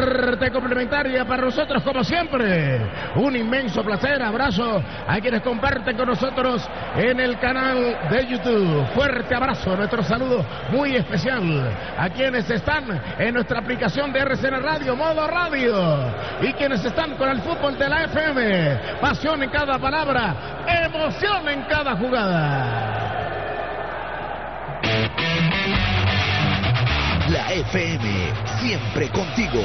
parte complementaria para nosotros, como siempre. Un inmenso placer, abrazo a quienes comparten con nosotros en el canal de YouTube. Fuerte abrazo, nuestro saludo muy especial a quienes están en nuestra aplicación de RCN Radio, modo radio, y quienes están con el fútbol de la FM. Pasión en cada palabra, emoción en cada jugada. La FM, siempre contigo.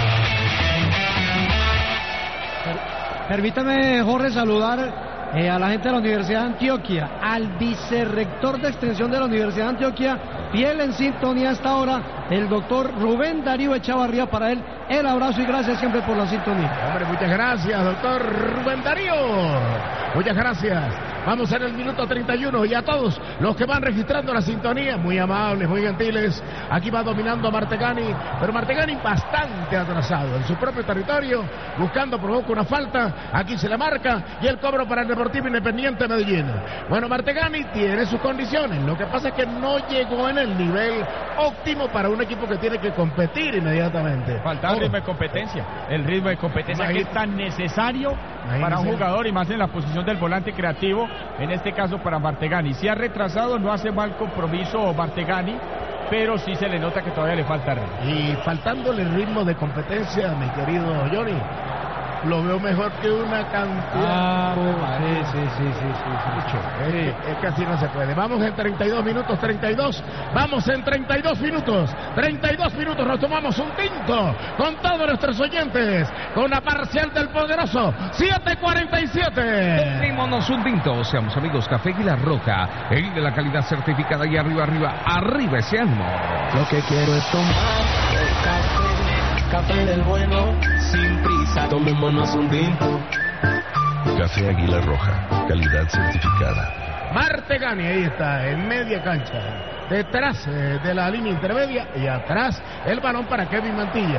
Permítame, Jorge, saludar a la gente de la Universidad de Antioquia, al vicerrector de extensión de la Universidad de Antioquia, fiel en sintonía hasta ahora, el doctor Rubén Darío Echavarría. Para él, el abrazo y gracias siempre por la sintonía. Hombre, muchas gracias, doctor Rubén Darío. Muchas gracias. Vamos en el minuto 31 y a todos los que van registrando la sintonía, muy amables, muy gentiles. Aquí va dominando Martegani, pero Martegani bastante atrasado en su propio territorio, buscando provoca una falta. Aquí se le marca y el cobro para el Deportivo Independiente Medellín. Bueno, Martegani tiene sus condiciones, lo que pasa es que no llegó en el nivel óptimo para un equipo que tiene que competir inmediatamente. Falta el ritmo de competencia, que es tan necesario para un jugador y más en la posición del volante creativo, en este caso para Martegani. Si ha retrasado, no hace mal compromiso Martegani, pero sí se le nota que todavía le falta ritmo. Y faltándole el ritmo de competencia, mi querido Johnny, lo veo mejor que una cantidad. Sí. Es que así no se puede. Vamos en 32 minutos, 32. Vamos en 32 minutos. 32 minutos nos tomamos un tinto con todos nuestros oyentes. Con la parcial del poderoso 7:47. Tomémonos un tinto. Seamos amigos, Café Águila Roja. El de la calidad certificada y arriba ese ánimo. Lo que quiero es tomar café del bueno, sin prisa, tomémonos un tinto. Café Águila Roja, calidad certificada. Martegani, ahí está, en media cancha, detrás de la línea intermedia y atrás el balón para Kevin Mantilla.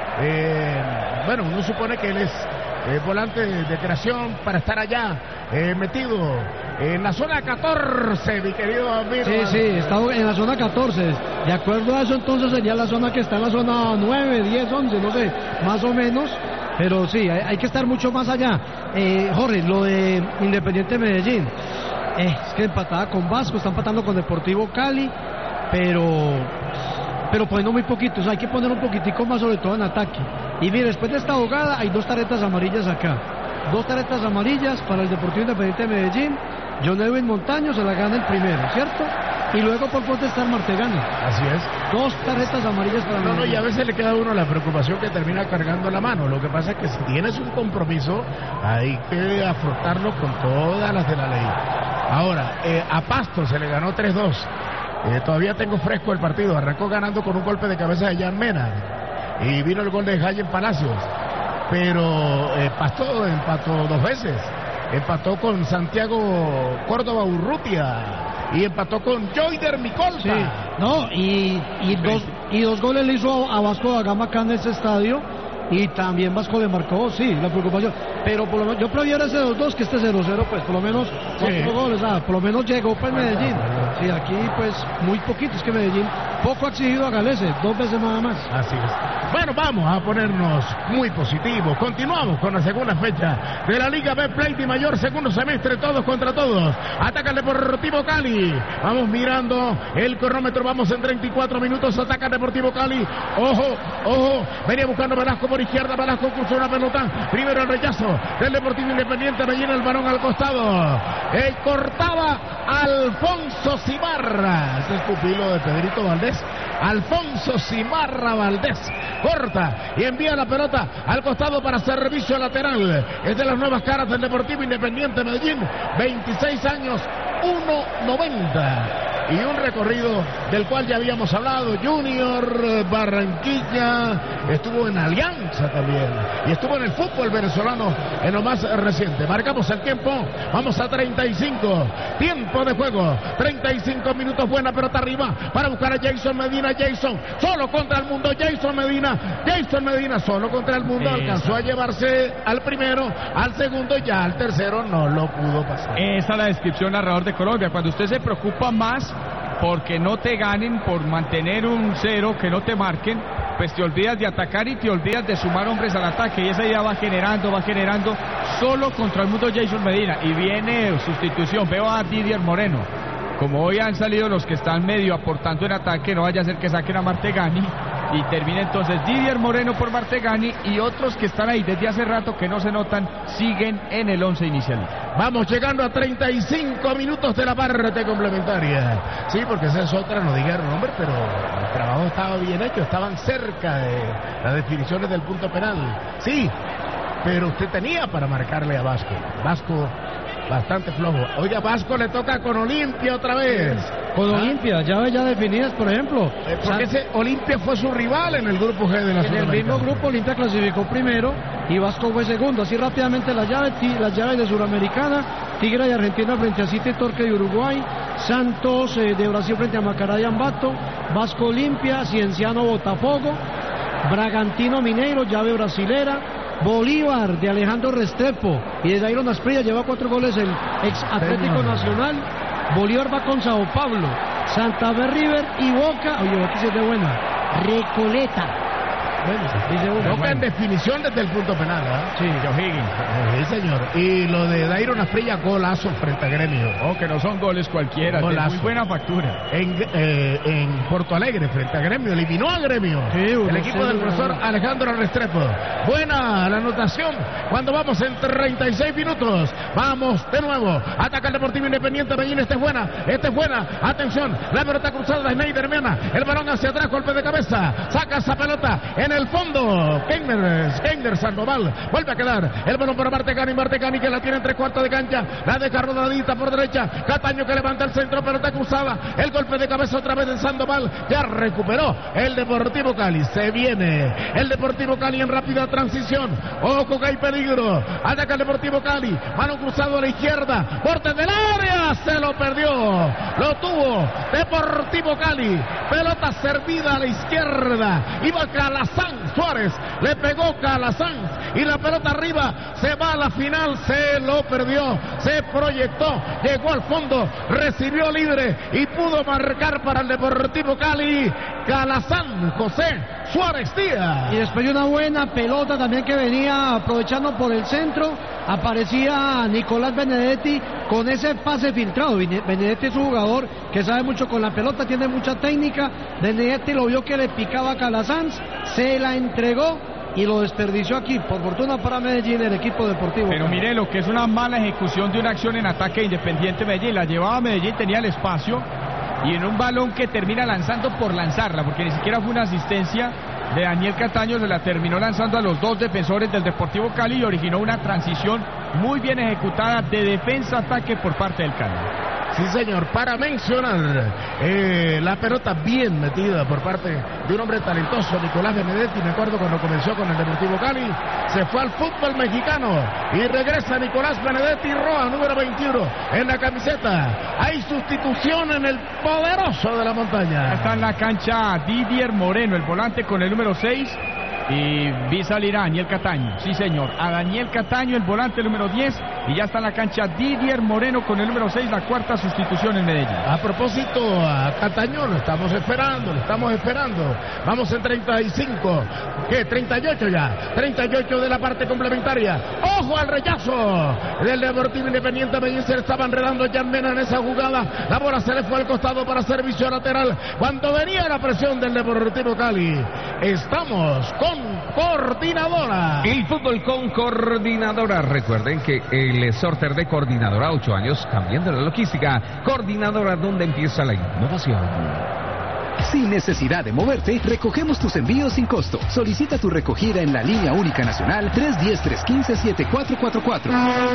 Bueno, uno supone que él es volante de creación para estar allá metido en la zona 14, mi querido amigo. Sí, está en la zona 14. De acuerdo a eso, entonces sería la zona que está en la zona 9, 10, 11, no sé, más o menos. Pero sí, hay que estar mucho más allá. Jorge, lo de Independiente Medellín, es que empatada con Vasco, está empatando con Deportivo Cali, pero poniendo muy poquito. O sea, hay que poner un poquitico más, sobre todo en ataque. Y mire, después de esta jugada hay 2 tarjetas amarillas acá. 2 tarjetas amarillas para el Deportivo Independiente de Medellín. John Edwin Montaño se la gana el primero, ¿cierto? Y luego por protestar Martegani. Así es. 2 tarjetas amarillas para Medellín. No, y a veces le queda a uno la preocupación que termina cargando la mano. Lo que pasa es que si tienes un compromiso, hay que afrontarlo con todas las de la ley. Ahora, a Pasto se le ganó 3-2. Todavía tengo fresco el partido. Arrancó ganando con un golpe de cabeza de Jan Mena. Y vino el gol de Jayen Palacios. Pero Pasto empató 2 veces. Empató con Santiago Córdoba Urrutia. Y empató con Joyder Micolta. Sí, no, y 2 goles le hizo a Vasco da Gama acá en ese estadio. Y también Vasco le marcó, sí, la preocupación. Pero por lo menos, yo prefiero ese 2-2 que este 0-0, pues por lo menos 4 goles, por lo menos llegó para el Medellín. Sí, aquí pues muy poquito, es que Medellín poco ha exigido a Galese, 2 veces nada más. Así es. Bueno, vamos a ponernos muy positivos. Continuamos con la segunda fecha de la Liga B Play de Mayor, segundo semestre, todos contra todos. Ataca el Deportivo Cali. Vamos mirando el cronómetro, vamos en 34 minutos. Ataca el Deportivo Cali. Ojo, venía buscando Velasco por izquierda. Velasco cruzó una pelota. Primero el rechazo del Deportivo Independiente. Me llena el balón al costado. Cortaba Alfonso Cimarra. Este es pupilo de Pedrito Valdés. Alfonso Cimarra Valdés corta y envía la pelota al costado para servicio lateral. Es de las nuevas caras del Deportivo Independiente Medellín. 26 años, 1.90. Y un recorrido del cual ya habíamos hablado. Junior, Barranquilla, estuvo en Alianza también. Y estuvo en el fútbol venezolano en lo más reciente. Marcamos el tiempo. Vamos a 35. Tiempo de juego. 35 minutos. Buena pelota arriba para buscar a Jason Medina. Jason solo contra el mundo. Jason Medina solo contra el mundo. Alcanzó a llevarse al primero, al segundo, ya al tercero no lo pudo pasar. Esa es la descripción, narrador de Colombia. Cuando usted se preocupa más porque no te ganen, por mantener un 0, que no te marquen, pues te olvidas de atacar y te olvidas de sumar hombres al ataque, y esa idea va generando solo contra el mundo Jason Medina, y viene sustitución. Veo a Didier Moreno. Como hoy han salido los que están medio aportando en ataque, no vaya a ser que saquen a Martegani y termine entonces Didier Moreno por Martegani, y otros que están ahí desde hace rato que no se notan siguen en el 11 inicial. Vamos llegando a 35 minutos de la parte complementaria. Sí, porque esa es otra, no dijeron nombre, pero el trabajo estaba bien hecho, estaban cerca de las definiciones del punto penal. Sí, pero usted tenía para marcarle a Vasco. Vasco bastante flojo. Oiga, Vasco le toca con Olimpia otra vez. Con Olimpia, llaves ya definidas, por ejemplo. Porque ese Olimpia fue su rival en el grupo G de la Sudamericana. En el mismo grupo Olimpia clasificó primero y Vasco fue segundo. Así rápidamente las llaves de Sudamericana: Tigre de Argentina frente a City Torque de Uruguay, Santos de Brasil frente a Macará de Ambato, Vasco Olimpia, Cienciano Botafogo, Bragantino Mineiro, llave brasilera, Bolívar de Alejandro Restrepo y de Dairon Asprilla, lleva 4 goles el ex Atlético Nacional. Bolívar va con Sao Paulo, Santa Fe River y Boca. Oye, aquí se ve buena. Recoleta. Boca en definición desde el punto penal, ¿eh? Sí, O'Higgins. Sí, señor. Y lo de Dairon Asprilla, golazo frente a Gremio. Oh, que no son goles cualquiera, de muy buena factura. En Porto Alegre, frente a Gremio, eliminó a Gremio. Sí, el equipo del profesor Alejandro Restrepo. Buena la anotación cuando vamos en 36 minutos. Vamos de nuevo. Ataca el Deportivo Independiente Medellín. Esta es buena. Atención, la pelota cruzada de Schneider Mena. El balón hacia atrás, golpe de cabeza. Saca esa pelota en el fondo. Keiner Sandoval. Vuelve a quedar el balón para Martegani que la tiene en 3/4 de cancha. La deja rodadita por derecha. Cataño que levanta el centro, pelota cruzada. El golpe de cabeza otra vez de Sandoval. Ya recuperó el Deportivo Cali. Se viene el Deportivo Cali en rápida transición. Ojo que hay peligro. Ataca el Deportivo Cali. Mano cruzado a la izquierda. Borde del área. Se lo perdió. Lo tuvo Deportivo Cali. Pelota servida a la izquierda. Iba Calazán Suárez. Le pegó Calazán. Y la pelota arriba. Se va a la final. Se lo perdió. Se proyectó. Llegó al fondo. Recibió libre. Y pudo marcar para el Deportivo Cali. Calazán José Suárez Díaz. Y después de una buena pelota también que venía aprovechando por el centro, aparecía Nicolás Benedetti con ese pase filtrado. Benedetti es un jugador que sabe mucho con la pelota, tiene mucha técnica. Benedetti lo vio que le picaba a Calazán, se la entregó y lo desperdició aquí. Por fortuna para Medellín, el equipo deportivo. Pero mire lo que es una mala ejecución de una acción en ataque de Independiente Medellín. La llevaba Medellín, tenía el espacio, y en un balón que termina lanzando por lanzarla, porque ni siquiera fue una asistencia de Daniel Cataño, se la terminó lanzando a los dos defensores del Deportivo Cali y originó una transición muy bien ejecutada de defensa-ataque por parte del Cali. Sí, señor, para mencionar la pelota bien metida por parte de un hombre talentoso, Nicolás Benedetti. Me acuerdo cuando comenzó con el Deportivo Cali, se fue al fútbol mexicano y regresa Nicolás Benedetti Roa, número 21 en la camiseta. Hay sustitución en el poderoso de la montaña. Está en la cancha Didier Moreno, el volante con el número 6. Y vi salir a Daniel Cataño, sí señor, a Daniel Cataño, el volante número 10, y ya está en la cancha Didier Moreno con el número 6, la cuarta sustitución en Medellín. A propósito, a Cataño lo estamos esperando. Vamos en 35, ¿qué? 38 ya, 38 de la parte complementaria. ¡Ojo al rechazo del Deportivo Independiente Medellín! Se estaba enredando Jan Mena en esa jugada, la bola se le fue al costado para servicio lateral, cuando venía la presión del Deportivo Cali. Estamos con Coordinadora. El fútbol con Coordinadora. Recuerden que el sorteo de Coordinadora, 8 años cambiando la logística. Coordinadora, donde empieza la innovación. Sin necesidad de moverte, recogemos tus envíos sin costo. Solicita tu recogida en la línea única nacional 310-315-7444.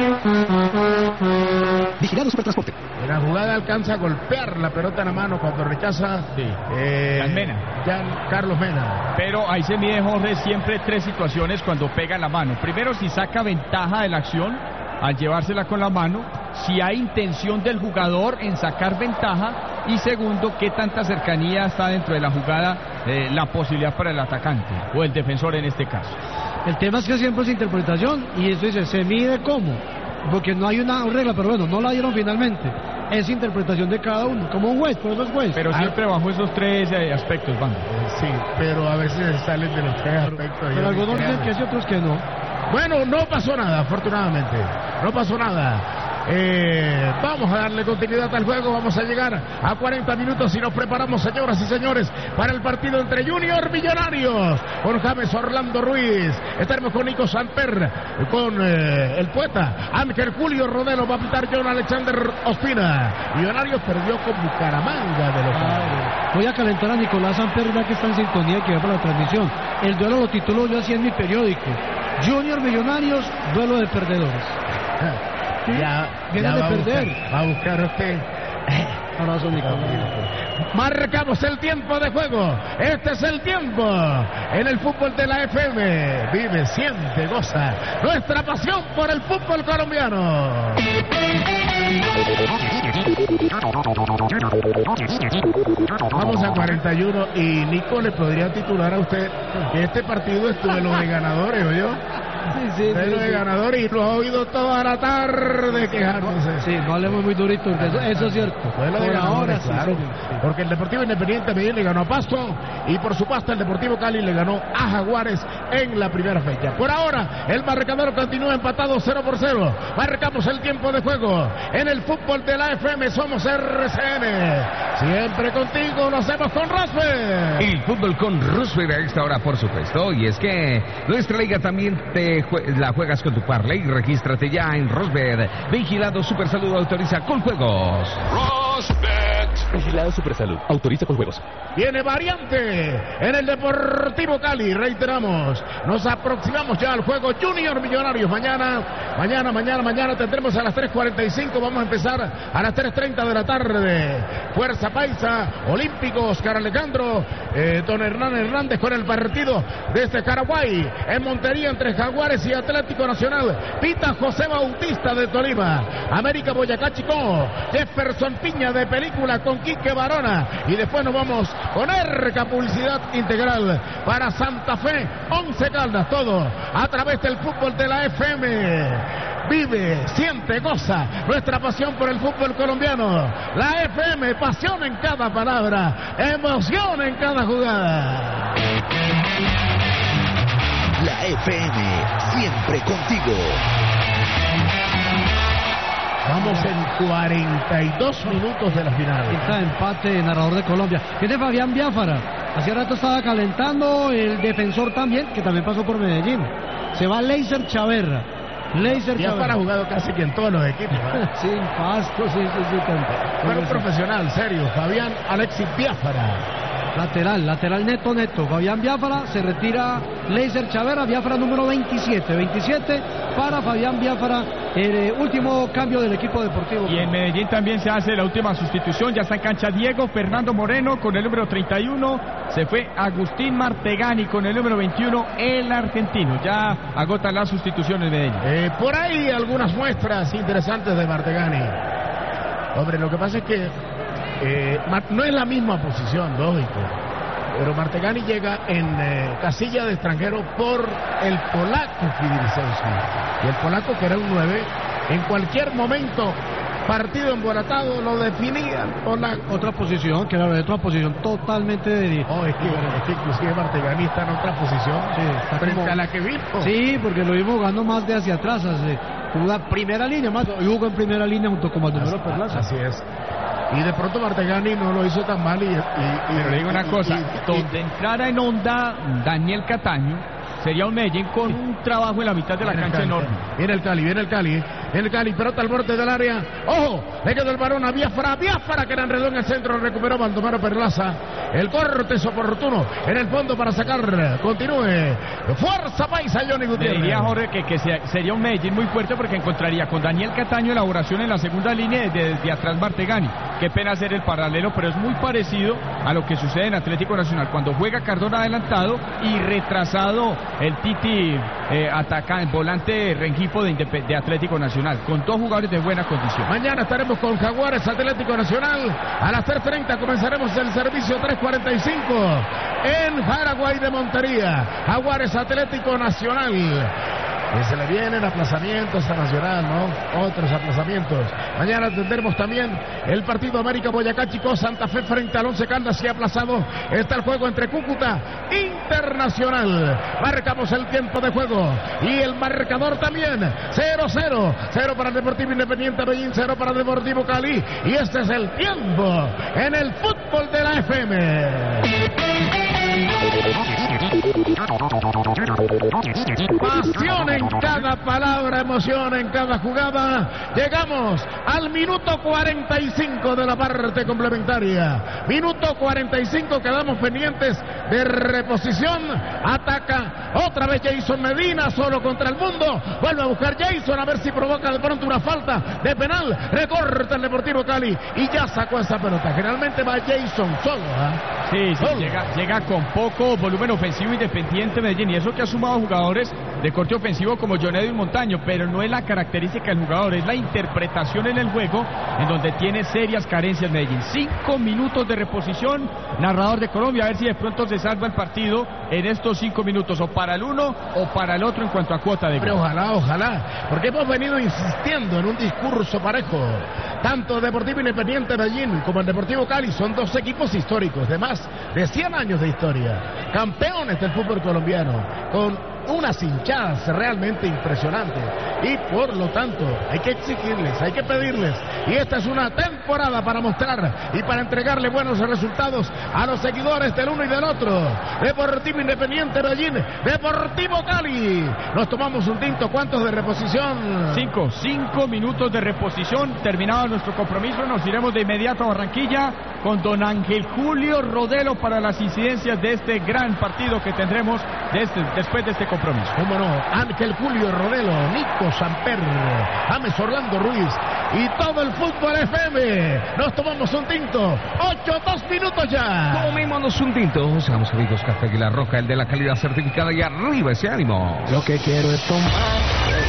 Vigilado Supertransporte. La jugada alcanza a golpear la pelota en la mano cuando rechaza Carlos Mena. Pero ahí se mide, Jorge, siempre 3 situaciones cuando pega en la mano. Primero, si saca ventaja de la acción al llevársela con la mano, si hay intención del jugador en sacar ventaja, y segundo, qué tanta cercanía está dentro de la jugada, la posibilidad para el atacante o el defensor en este caso. El tema es que siempre es interpretación, y eso dice, se mide cómo, porque no hay una regla, pero bueno, no la dieron finalmente. es interpretación de cada uno, como un juez, por eso es juez. Pero siempre bajo esos tres aspectos, Bando. Sí, pero a veces salen de los tres aspectos. Pero algunos dicen que sí, otros que no. Bueno, no pasó nada, afortunadamente. No pasó nada. Vamos a darle continuidad al juego. Vamos a llegar a 40 minutos y nos preparamos, señoras y señores, para el partido entre Junior Millonarios con James Orlando Ruiz. Estaremos con Nico Samper, con el poeta Ángel Julio Rodelo. Va a pitar John Alexander Ospina. Millonarios perdió con Bucaramanga de local. Voy a calentar a Nicolás Samper, ya que está en sintonía y que va para la transmisión. El duelo lo titulo yo así en mi periódico: Junior Millonarios, duelo de perdedores. Ya viene de perder. Va a buscar usted. Abrazo, Nicolás. Marcamos el tiempo de juego. Este es el tiempo en el fútbol de la FM. Vive, siente, goza nuestra pasión por el fútbol colombiano. Vamos a 41 y Nico le podría titular a usted que este partido es duelo de ganadores, ¿oyó? Sí, duelo de ganadores, y lo ha oído toda la tarde quejándose. Sí, no hablemos muy durito, eso es cierto. Duelo de ganadores, claro. Sí. Porque el Deportivo Independiente Medellín le ganó a Pasto y por supuesto el Deportivo Cali le ganó a Jaguares en la primera fecha. Por ahora el marcador continúa empatado 0-0. Marcamos el tiempo de juego en el fútbol de la FM. Somos RCN. Siempre contigo, lo hacemos con Roosevelt. El fútbol con Roosevelt a esta hora, por supuesto. Y es que nuestra liga también la juegas con tu parlay. Regístrate ya en Roosevelt. Vigilado Supersalud, autoriza con juegos. Vigilado Supersalud, autoriza con juegos. Viene variante en el Deportivo Cali. Reiteramos, nos aproximamos ya al juego Junior Millonarios. Mañana tendremos a las 3:45. Vamos a empezar a las 3:30 de la tarde. Fuerza Paisa, Olímpico, Oscar Alejandro, don Hernán Hernández con el partido desde Caraguay. En Montería entre Jaguares y Atlético Nacional. Pita José Bautista de Tolima. América Boyacá Chicó. Jefferson Piña de Película con Quique Barona. Y después nos vamos con ERCA Publicidad Integral para Santa Fe, 11 Caldas, todo a través del fútbol de la FM. Vive, siente, goza nuestra pasión por el fútbol colombiano. La FM, pasión en cada palabra, emoción en cada jugada. La FM, siempre contigo. Vamos en 42 minutos de la final. Está empate, narrador de Colombia. Viene Fabián Biafara. Hace rato estaba calentando el defensor también, que también pasó por Medellín. Se va Leiser Chaverra. Biafara ha jugado casi que en todos los equipos. Sí, en Pasto, sí. Fue un profesional, serio. Fabián Alexis Biafara. Lateral neto. Fabián Biafara, se retira Leiser Chaverra, Biafara número 27 para Fabián Biafara, el último cambio del equipo deportivo. Y en Medellín también se hace la última sustitución, ya está en cancha Diego Fernando Moreno con el número 31, se fue Agustín Martegani con el número 21, el argentino. Ya agotan las sustituciones de Medellín. Por ahí algunas muestras interesantes de Martegani. Hombre, lo que pasa es que no es la misma posición, lógico, pero Martegani llega en casilla de extranjero por el polaco Fidrisewski. Y el polaco, que era un 9, en cualquier momento, partido embolatado, lo definía el polaco. Otra posición, que era otra posición totalmente de... Es que inclusive Martegani está en otra posición, sí, está frente como... a la que vimos. Sí, porque lo vimos jugando más de hacia atrás, jugó primera línea, jugó en primera línea junto con Baldomero Perlaza. Así es. Y de pronto Martegani no lo hizo tan mal. Pero le digo una cosa, donde entrara en onda Daniel Cataño, sería un Medellín con un trabajo en la mitad de la cancha enorme. Viene el Cali, pelota al borde del área. ¡Ojo! Le quedó el balón a Biafara, que era enredó en el centro, recuperó Baldomero Perlaza. El corte es oportuno en el fondo para sacar. Continúe. Fuerza Paisa, Johnny Gutiérrez. Le diría, Jorge, que sería un Medellín muy fuerte porque encontraría con Daniel Cataño elaboración en la segunda línea desde atrás Martegani. Qué pena hacer el paralelo, pero es muy parecido a lo que sucede en Atlético Nacional cuando juega Cardona adelantado y retrasado el Titi ataca el volante Rengifo de Atlético Nacional, con dos jugadores de buena condición. Mañana estaremos con Jaguares Atlético Nacional. A las 3:30 comenzaremos el servicio 3:45 en Paraguay de Montería. Jaguares Atlético Nacional. Y se le vienen aplazamientos a Nacional, ¿no? Otros aplazamientos. Mañana tendremos también el partido América Boyacá Chico, Santa Fe frente al Once Caldas y aplazado está el juego entre Cúcuta Internacional. Marcamos el tiempo de juego y el marcador también 0-0. 0 para el Deportivo Independiente Medellín, 0 para el Deportivo Cali. Y este es el tiempo en el fútbol de la FM. Pasión en cada palabra, emoción en cada jugada. Llegamos al minuto 45 de la parte complementaria. Minuto 45, quedamos pendientes de reposición. Ataca otra vez Jason Medina, solo contra el mundo. Vuelve a buscar Jason a ver si provoca de pronto una falta de penal. Recorta el Deportivo Cali y ya sacó esa pelota. Generalmente va Jason solo, Sí, llega con poco volumen ofensivo Independiente Medellín, y eso que ha sumado jugadores de corte ofensivo como John Edwin Montaño, pero no es la característica del jugador, es la interpretación en el juego en donde tiene serias carencias Medellín. 5 minutos de reposición, narrador de Colombia, a ver si de pronto se salva el partido en estos 5 minutos, o para el uno o para el otro en cuanto a cuota de gol. Pero ojalá, porque hemos venido insistiendo en un discurso parejo. Tanto el Deportivo Independiente Medellín como el Deportivo Cali son dos equipos históricos de más de 100 años de historia, campeones del fútbol colombiano, con unas hinchadas realmente impresionantes, y por lo tanto hay que exigirles, hay que pedirles, y esta es una temporada para mostrar y para entregarle buenos resultados a los seguidores del uno y del otro. Deportivo Independiente Medellín, Deportivo Cali. Nos tomamos un tinto. ¿Cuántos de reposición? 5 minutos de reposición. Terminado nuestro compromiso, nos iremos de inmediato a Barranquilla con don Ángel Julio Rodelo para las incidencias de este gran partido que tendremos después de este compromiso. ¿Cómo no? Ángel Julio Rodelo, Nico Samper, James Orlando Ruiz y todo el fútbol FM. Nos tomamos un tinto. 2 minutos ya. Tomémonos un tinto. Seamos amigos, Café Águila Roja, el de la calidad certificada, y arriba ese ánimo. Lo que quiero es tomar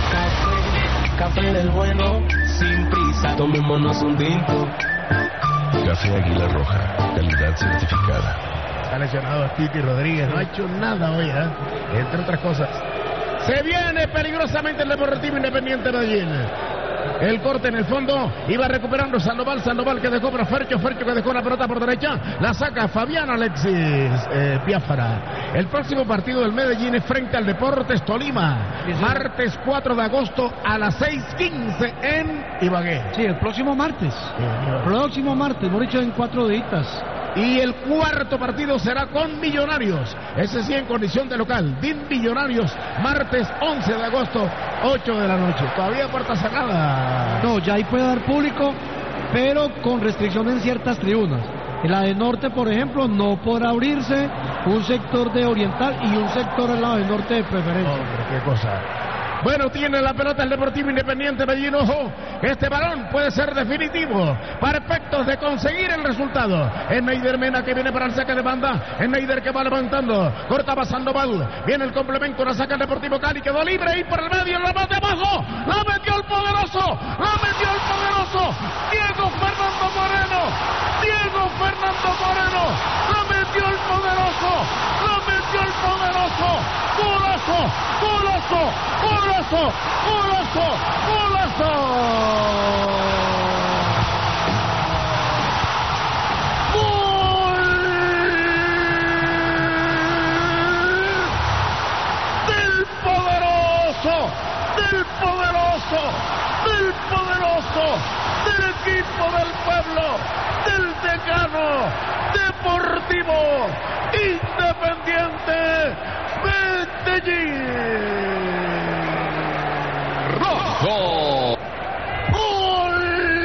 café del bueno, sin prisa. Tomémonos un tinto. Café Águila Roja, calidad certificada. Está lesionado Titi Rodríguez, no ha hecho nada hoy, entre otras cosas. Se viene peligrosamente el Deportivo Independiente Medellín. El corte en el fondo, iba recuperando Sandoval que dejó para Fercho que dejó la pelota por derecha, la saca Fabián Alexis Biafara. El próximo partido del Medellín es frente al Deportes Tolima, martes 4 de agosto a las 6:15 en Ibagué. Sí, el próximo martes. Hemos dicho en 4 días. Y el cuarto partido será con Millonarios, ese sí en condición de local. DIN Millonarios, martes 11 de agosto, 8 de la noche. Todavía puerta cerrada. No, ya ahí puede dar público, pero con restricción en ciertas tribunas. En la de norte, por ejemplo, no podrá abrirse un sector de oriental y un sector al lado del norte de preferencia. Oh, qué cosa. Bueno, tiene la pelota el Deportivo Independiente Medellín. Ojo, este balón puede ser definitivo para efectos de conseguir el resultado. Es Neider Mena que viene para el saque de banda. Es Neider que va levantando. Cortaba Sandoval. Viene el complemento. La saca el Deportivo Cali. Quedó libre ahí por el medio. La mete abajo. La metió el poderoso. Diego Fernando Moreno. La metió el poderoso. Golazo. Del poderoso, del equipo del pueblo, del decano, Deportivo Independiente Medellín. Rojo. ¡Gol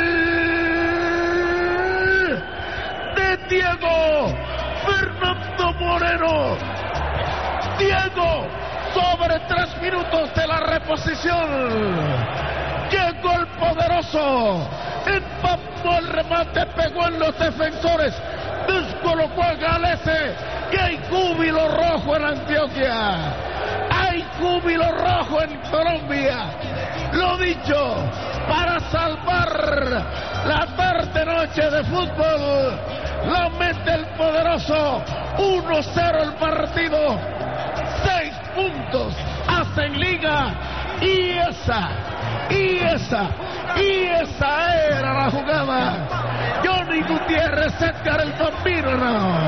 de Diego Fernando Moreno! Diego, sobre 3 minutos de la reposición, llegó el poderoso, empapó el remate, pegó en los defensores, descolocó a Galese, y hay júbilo rojo en Antioquia, hay júbilo rojo en Colombia. Lo dicho, para salvar la tarde-noche de fútbol, la mete el poderoso, 1-0 el partido, 6 puntos hacen liga Y esa era la jugada. Johnny Gutiérrez, Edgar el Bambino.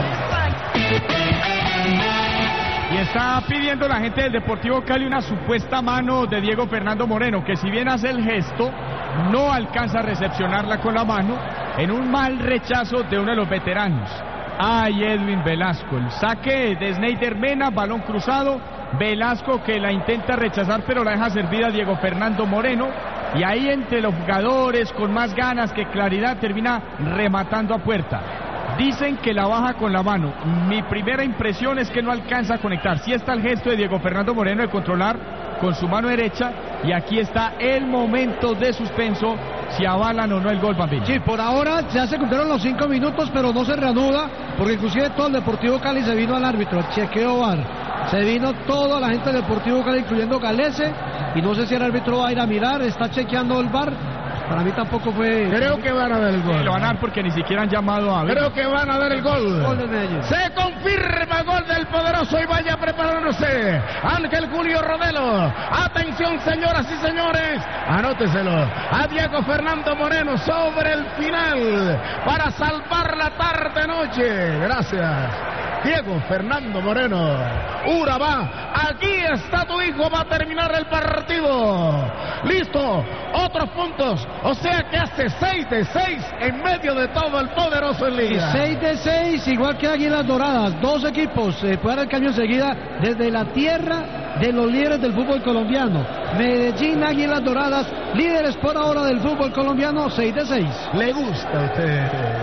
Y está pidiendo la gente del Deportivo Cali una supuesta mano de Diego Fernando Moreno, que si bien hace el gesto, no alcanza a recepcionarla con la mano en un mal rechazo de uno de los veteranos. Ay, Edwin Velasco, el saque de Snyder Mena, balón cruzado, Velasco que la intenta rechazar pero la deja servida Diego Fernando Moreno, y ahí entre los jugadores con más ganas que claridad termina rematando a puerta. Dicen que la baja con la mano. Mi primera impresión es que no alcanza a conectar. Sí está el gesto de Diego Fernando Moreno de controlar con su mano derecha, y aquí está el momento de suspenso, si avalan o no el gol, Bambino. Sí, por ahora ya se cumplieron los 5 minutos, pero no se reanuda, porque inclusive todo el Deportivo Cali se vino al árbitro, chequeo VAR. Se vino toda la gente del Deportivo Cali, incluyendo Galese, y no sé si el árbitro va a ir a mirar, está chequeando el VAR. Para mí tampoco fue... Creo que van a dar el gol. Sí, lo van a dar porque ni siquiera han llamado a ver. Creo que van a dar el gol. Gol de Medellín. Se confirma gol del poderoso y vaya preparándose Ángel Julio Rodelo. Atención, señoras y señores. Anóteselo. A Diego Fernando Moreno sobre el final para salvar la tarde-noche. Gracias. Diego Fernando Moreno. Urabá, aquí está tu hijo, va a terminar el partido. Listo, otros puntos. O sea que hace 6 de 6 en medio de todo el poderoso en liga. 6 de 6, igual que Águilas Doradas. Dos equipos pueden dar el cambio enseguida desde la tierra de los líderes del fútbol colombiano. Medellín, Águilas Doradas, líderes por ahora del fútbol colombiano, 6 de 6. ¿Le gusta a usted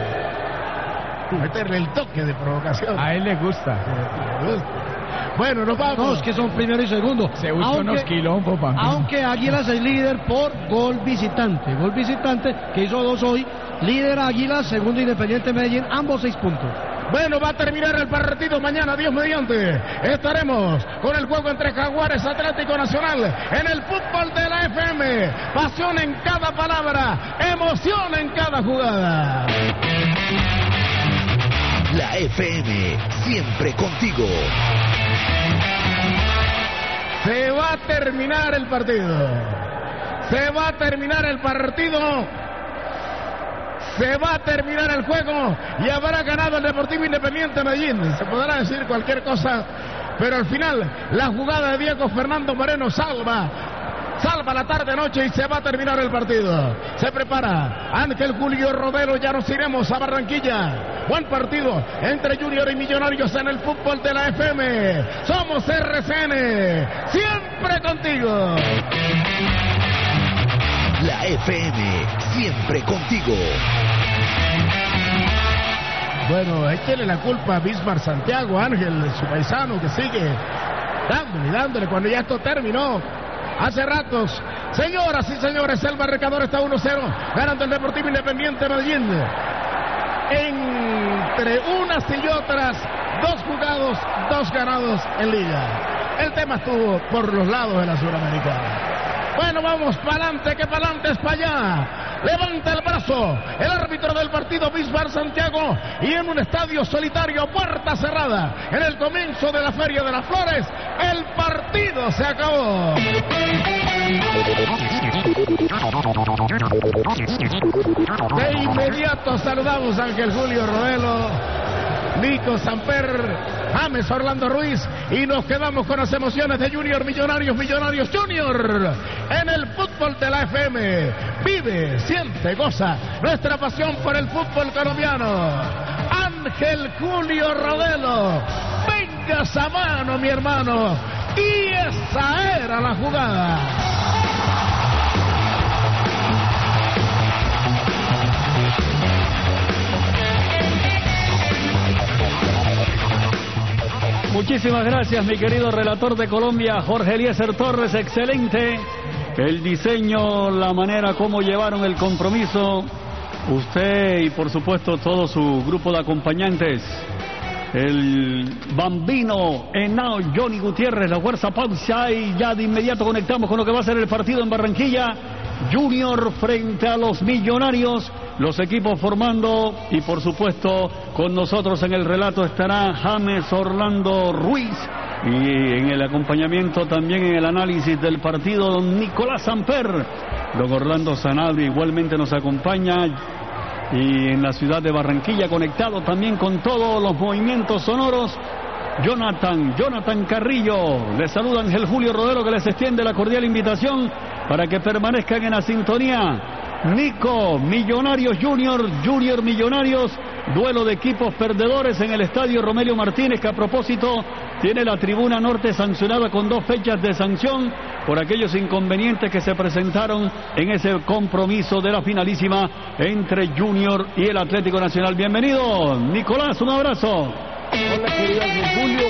meterle el toque de provocación? A él le gusta. Bueno, nos vamos. No, es que son primero y segundo. Se busca unos quilombos, aunque Águilas es líder por gol visitante. Gol visitante que hizo 2 hoy. Líder Águilas, segundo Independiente Medellín, ambos 6 puntos. Bueno, va a terminar el partido mañana, Dios mediante. Estaremos con el juego entre Jaguares Atlético Nacional en el fútbol de la FM. Pasión en cada palabra, emoción en cada jugada. La FM, siempre contigo. Se va a terminar el partido. Se va a terminar el partido. Se va a terminar el juego y habrá ganado el Deportivo Independiente Medellín. Se podrá decir cualquier cosa, pero al final la jugada de Diego Fernando Moreno salva la tarde-noche y se va a terminar el partido. Se prepara Ángel Julio Rodelo, ya nos iremos a Barranquilla. Buen partido entre Junior y Millonarios en el fútbol de la FM. Somos RCN, siempre contigo. La FM, siempre contigo. Bueno, échele la culpa a Bismar Santiago, Ángel, su paisano, que sigue dándole cuando ya esto terminó. Hace ratos, señoras y señores, el marcador está 1-0, ganando el Deportivo Independiente Medellín. Entre unas y otras, 2 jugados, 2 ganados en liga. El tema estuvo por los lados de la Suramericana. Bueno, vamos para adelante, que para adelante es para allá. Levanta el brazo el árbitro del partido, Bismar Santiago, y en un estadio solitario, puerta cerrada, en el comienzo de la Feria de las Flores, el partido se acabó. De inmediato saludamos a Ángel Julio Rodelo, Nico Samper, James Orlando Ruiz, y nos quedamos con las emociones de Junior Millonarios Junior en el fútbol de la FM. Vive, siente, goza nuestra pasión por el fútbol colombiano. Ángel Julio Rodelo, venga esa mano, mi hermano, y esa era la jugada. Muchísimas gracias, mi querido relator de Colombia, Jorge Eliezer Torres. Excelente el diseño, la manera como llevaron el compromiso. Usted y por supuesto todo su grupo de acompañantes. El Bambino, Henao, Johnny Gutiérrez, la fuerza pausa, y ya de inmediato conectamos con lo que va a ser el partido en Barranquilla. Junior frente a los Millonarios, los equipos formando, y por supuesto con nosotros en el relato estará James Orlando Ruiz Y en el acompañamiento también en el análisis del partido, don Nicolás Samper. Don Orlando Sanabria igualmente nos acompaña. Y en la ciudad de Barranquilla, conectado también con todos los movimientos sonoros, Jonathan Carrillo. Les saluda Ángel Julio Rodelo, que les extiende la cordial invitación para que permanezcan en la sintonía. Nico, Millonarios Junior Millonarios, duelo de equipos perdedores en el estadio Romelio Martínez, que a propósito tiene la tribuna norte sancionada con 2 fechas de sanción por aquellos inconvenientes que se presentaron en ese compromiso de la finalísima entre Junior y el Atlético Nacional. Bienvenido, Nicolás, un abrazo. Hola, querido Ángel Julio,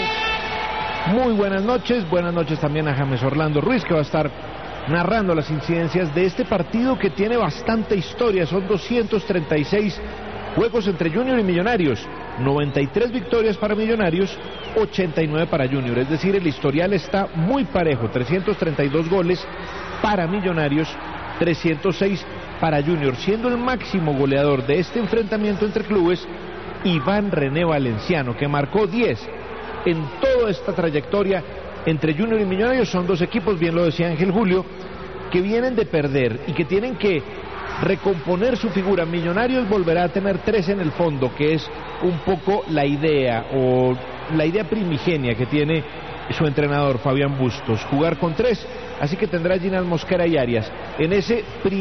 muy buenas noches también a James Orlando Ruiz, que va a estar narrando las incidencias de este partido que tiene bastante historia. Son 236 juegos entre Junior y Millonarios, 93 victorias para Millonarios, 89 para Junior, es decir, el historial está muy parejo, 332 goles para Millonarios, 306 para Junior, siendo el máximo goleador de este enfrentamiento entre clubes Iván René Valenciano, que marcó 10 en toda esta trayectoria entre Junior y Millonarios. Son 2 equipos, bien lo decía Ángel Julio, que vienen de perder y que tienen que recomponer su figura. Millonarios volverá a tener 3 en el fondo, que es un poco la idea primigenia que tiene su entrenador Fabián Bustos, jugar con 3, así que tendrá Ginás Mosquera y Arias en ese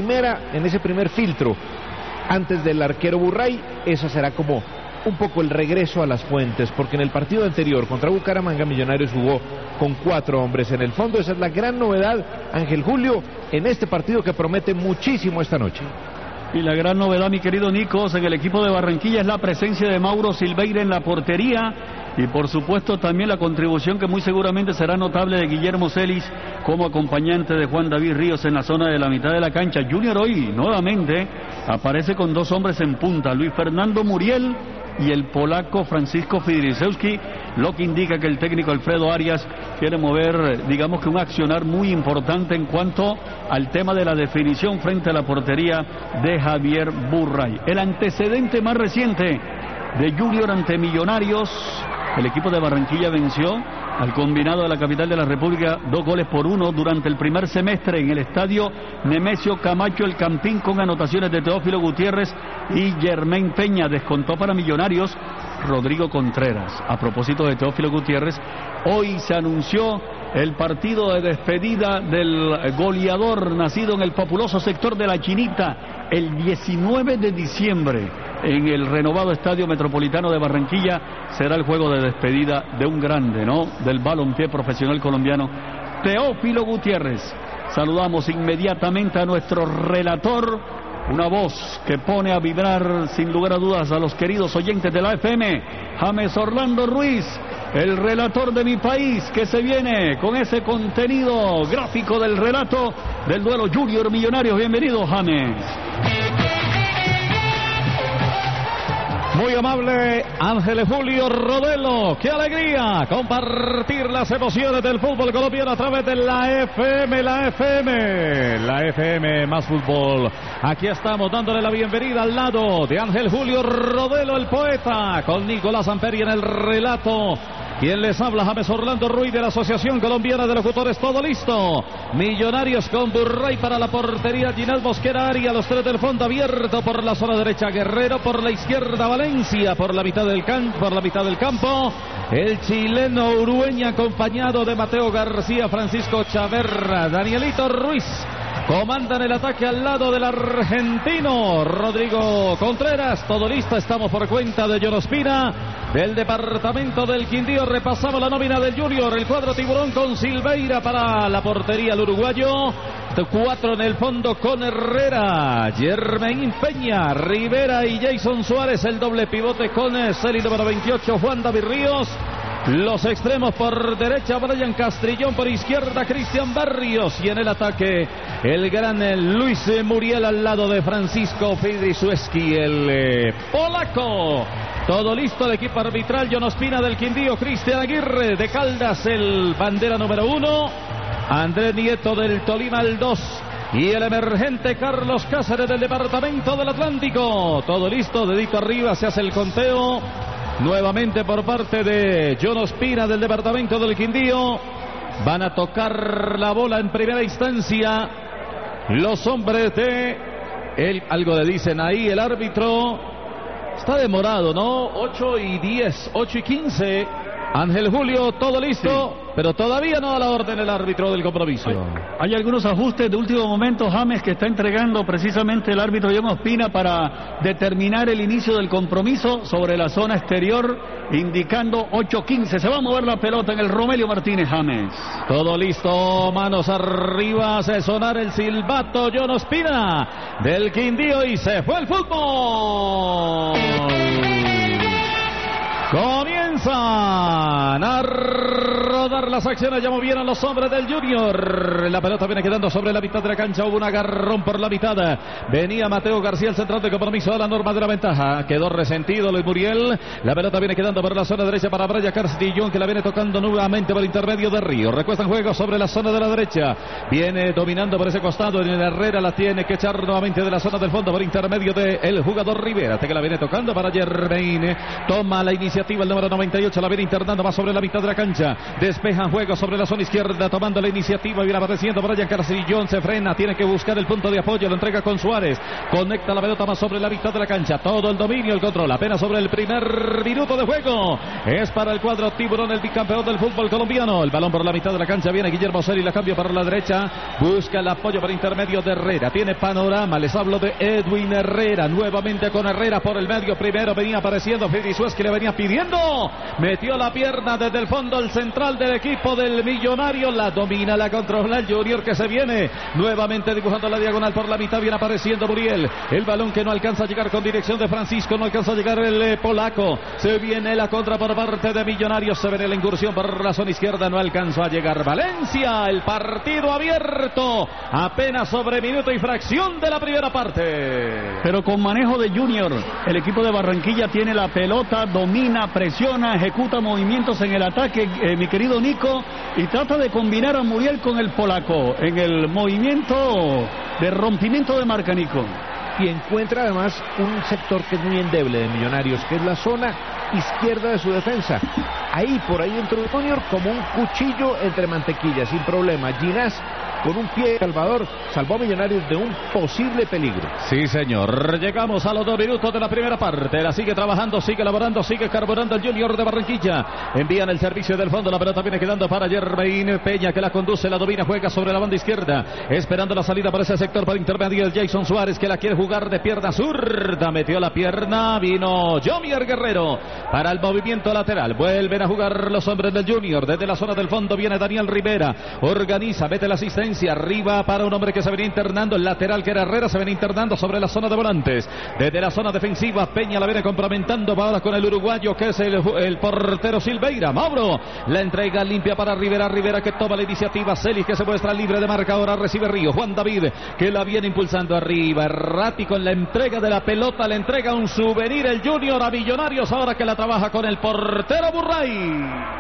primer filtro antes del arquero Burray. Esa será como un poco el regreso a las fuentes, porque en el partido anterior contra Bucaramanga Millonarios jugó con 4 hombres en el fondo. Esa es la gran novedad, Ángel Julio, en este partido que promete muchísimo esta noche. Y la gran novedad, mi querido Nicos, en el equipo de Barranquilla es la presencia de Mauro Silveira en la portería y por supuesto también la contribución que muy seguramente será notable de Guillermo Celis como acompañante de Juan David Ríos en la zona de la mitad de la cancha. Junior hoy nuevamente aparece con 2 hombres en punta, Luis Fernando Muriel y el polaco Francisco Fidrisewski, lo que indica que el técnico Alfredo Arias quiere mover, digamos que un accionar muy importante en cuanto al tema de la definición frente a la portería de Javier Burray. El antecedente más reciente de Junior ante Millonarios, el equipo de Barranquilla venció al combinado de la capital de la República 2-1 durante el primer semestre en el estadio Nemesio Camacho El Campín, con anotaciones de Teófilo Gutiérrez y Germain Peña. Descontó para Millonarios Rodrigo Contreras. A propósito de Teófilo Gutiérrez, hoy se anunció el partido de despedida del goleador nacido en el populoso sector de La Chinita el 19 de diciembre. En el renovado Estadio Metropolitano de Barranquilla será el juego de despedida de un grande, ¿no?, del balompié profesional colombiano, Teófilo Gutiérrez. Saludamos inmediatamente a nuestro relator, una voz que pone a vibrar sin lugar a dudas a los queridos oyentes de la FM, James Orlando Ruiz, el relator de mi país, que se viene con ese contenido gráfico del relato del duelo Junior Millonarios. Bienvenido, James. Muy amable Ángel Julio Rodelo, qué alegría compartir las emociones del fútbol colombiano a través de la FM más fútbol. Aquí estamos dándole la bienvenida al lado de Ángel Julio Rodelo, el poeta, con Nicolás Amperi en el relato. Quien les habla, James Orlando Ruiz, de la Asociación Colombiana de Locutores. Todo listo. Millonarios con Burray para la portería, Ginás Mosquera, Arias, los 3 del fondo, abierto por la zona derecha Guerrero, por la izquierda Valencia, por la mitad del campo el chileno Urueña, acompañado de Mateo García, Francisco Chaverra, Danielito Ruiz. Comandan el ataque al lado del argentino Rodrigo Contreras. Todo listo, estamos por cuenta de John Ospina, del departamento del Quindío. Repasamos la nómina del Junior, el cuadro tiburón con Silveira para la portería, el uruguayo. 4 en el fondo con Herrera, Germain Peña, Rivera y Jason Suárez. El doble pivote con el número 28, Juan David Ríos. Los extremos por derecha, Brian Castrillón, por izquierda Cristian Barrios, y en el ataque el gran Luis Muriel al lado de Francisco Fidrisewski, el polaco. Todo listo, el equipo arbitral, John Ospina del Quindío, Cristian Aguirre de Caldas, el bandera número 1, Andrés Nieto del Tolima, el 2, y el emergente Carlos Cáceres del departamento del Atlántico. Todo listo, dedito arriba, se hace el conteo. nuevamente por parte de John Ospina del departamento del Quindío. Van a tocar la bola en primera instancia los hombres de algo le dicen ahí el árbitro. Está demorado, ¿no? 8:10, 8:15. Ángel Julio, todo listo, sí, pero todavía no da la orden el árbitro del compromiso. Hay algunos ajustes de último momento, James, que está entregando precisamente el árbitro John Ospina para determinar el inicio del compromiso sobre la zona exterior, indicando 8:15. Se va a mover la pelota en el Romelio Martínez, James. Todo listo, manos arriba, hace sonar el silbato John Ospina del Quindío y se fue el fútbol. Comienzan a rodar las acciones, ya movieron los hombres del Junior. La pelota viene quedando sobre la mitad de la cancha, hubo un agarrón por la mitad. Venía Mateo García, el central de compromiso, a la norma de la ventaja. Quedó resentido Luis Muriel. La pelota viene quedando por la zona derecha para Brian Castillón, que la viene tocando nuevamente por intermedio de Río. Recuesta en juego sobre la zona de la derecha. Viene dominando por ese costado. En Herrera la tiene que echar nuevamente de la zona del fondo por intermedio del jugador Rivera. Que la viene tocando para Germain. Toma la iniciativa el número 98, la viene internando, va sobre la mitad de la cancha, despeja juego sobre la zona izquierda, tomando la iniciativa, viene apareciendo Brian Castillón, se frena, tiene que buscar el punto de apoyo, lo entrega con Suárez, conecta la pelota más sobre la mitad de la cancha, todo el dominio, el control, apenas sobre el primer minuto de juego, es para el cuadro Tiburón, el bicampeón del fútbol colombiano, el balón por la mitad de la cancha, viene Guillermo Celi, la cambia para la derecha, busca el apoyo por intermedio de Herrera, tiene panorama, les hablo de Edwin Herrera, nuevamente con Herrera por el medio, primero venía apareciendo Freddy Suez, que le venía pidiendo, metió la pierna desde el fondo el central del equipo del Millonario, la domina, la controla el Junior, que se viene nuevamente dibujando la diagonal por la mitad, viene apareciendo Muriel, el balón que no alcanza a llegar con dirección de Francisco, no alcanza a llegar el polaco, se viene la contra por parte de Millonarios, se viene la incursión por la zona izquierda, no alcanzó a llegar Valencia, el partido abierto, apenas sobre minuto y fracción de la primera parte. Pero con manejo de Junior, el equipo de Barranquilla tiene la pelota, domina, presiona, ejecuta movimientos en el ataque, mi querido Nico, y trata de combinar a Muriel con el polaco en el movimiento de rompimiento de marca, Nico. Y encuentra además un sector que es muy endeble de Millonarios, que es la zona izquierda de su defensa. Ahí, por ahí entró Junior como un cuchillo entre mantequillas, sin problema. Ginás, con un pie salvador, salvó a Millonarios de un posible peligro. Sí, señor. Llegamos a los 2 minutos de la primera parte. La sigue trabajando, sigue elaborando, sigue carburando el Junior de Barranquilla. Envían el servicio del fondo. La pelota viene quedando para Germain Peña, que la conduce, la domina, juega sobre la banda izquierda. Esperando la salida por ese sector para intermedio de Jason Suárez, que la quiere jugar de pierna zurda. Metió la pierna. Vino Jomier Guerrero para el movimiento lateral. Vuelven a jugar los hombres del Junior. Desde la zona del fondo viene Daniel Rivera. Organiza, mete la asistencia. Arriba para un hombre que se venía internando, el lateral que era Herrera, se venía internando sobre la zona de volantes. Desde la zona defensiva, Peña la viene complementando ahora con el uruguayo, que es el portero Silveira. Mauro, la entrega limpia para Rivera, Rivera que toma la iniciativa, Celis que se muestra libre de marca, ahora recibe Río, Juan David que la viene impulsando arriba, errático en la entrega de la pelota, le entrega un souvenir el Junior a Millonarios, ahora que la trabaja con el portero Burray.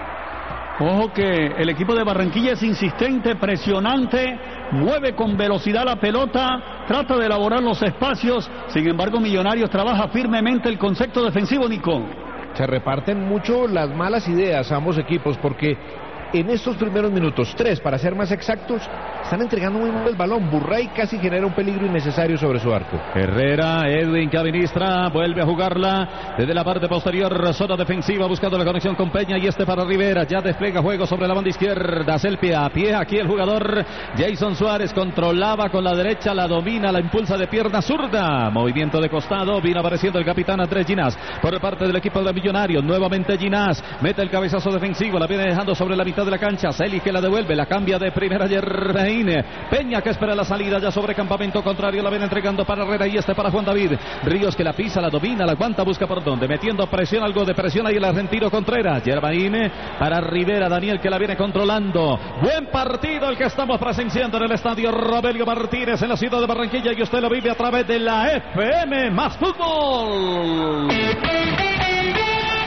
Ojo que el equipo de Barranquilla es insistente, presionante, mueve con velocidad la pelota, trata de elaborar los espacios, sin embargo Millonarios trabaja firmemente el concepto defensivo, Nico. Se reparten mucho las malas ideas a ambos equipos, porque en estos primeros minutos, 3 para ser más exactos, están entregando muy mal el balón. Burray casi genera un peligro innecesario sobre su arco. Herrera, Edwin que administra, vuelve a jugarla desde la parte posterior, zona defensiva, buscando la conexión con Peña, y para Rivera, ya despliega juego sobre la banda izquierda, hace el pie a pie, aquí el jugador Jason Suárez controlaba con la derecha, la domina, la impulsa de pierna zurda, movimiento de costado, vino apareciendo el capitán Andrés Ginás, por parte del equipo de Millonarios, nuevamente Ginás, mete el cabezazo defensivo, la viene dejando sobre la mitad de la cancha, Celis que la devuelve, la cambia de primera Germain, Peña que espera la salida ya sobre campamento contrario, la viene entregando para Herrera y para Juan David, Ríos que la pisa, la domina, la aguanta, busca por dónde, metiendo presión, algo de presión ahí el argentino Contreras, Germain para Rivera, Daniel que la viene controlando, buen partido el que estamos presenciando en el estadio Romelio Martínez en la ciudad de Barranquilla, y usted lo vive a través de la FM más Fútbol.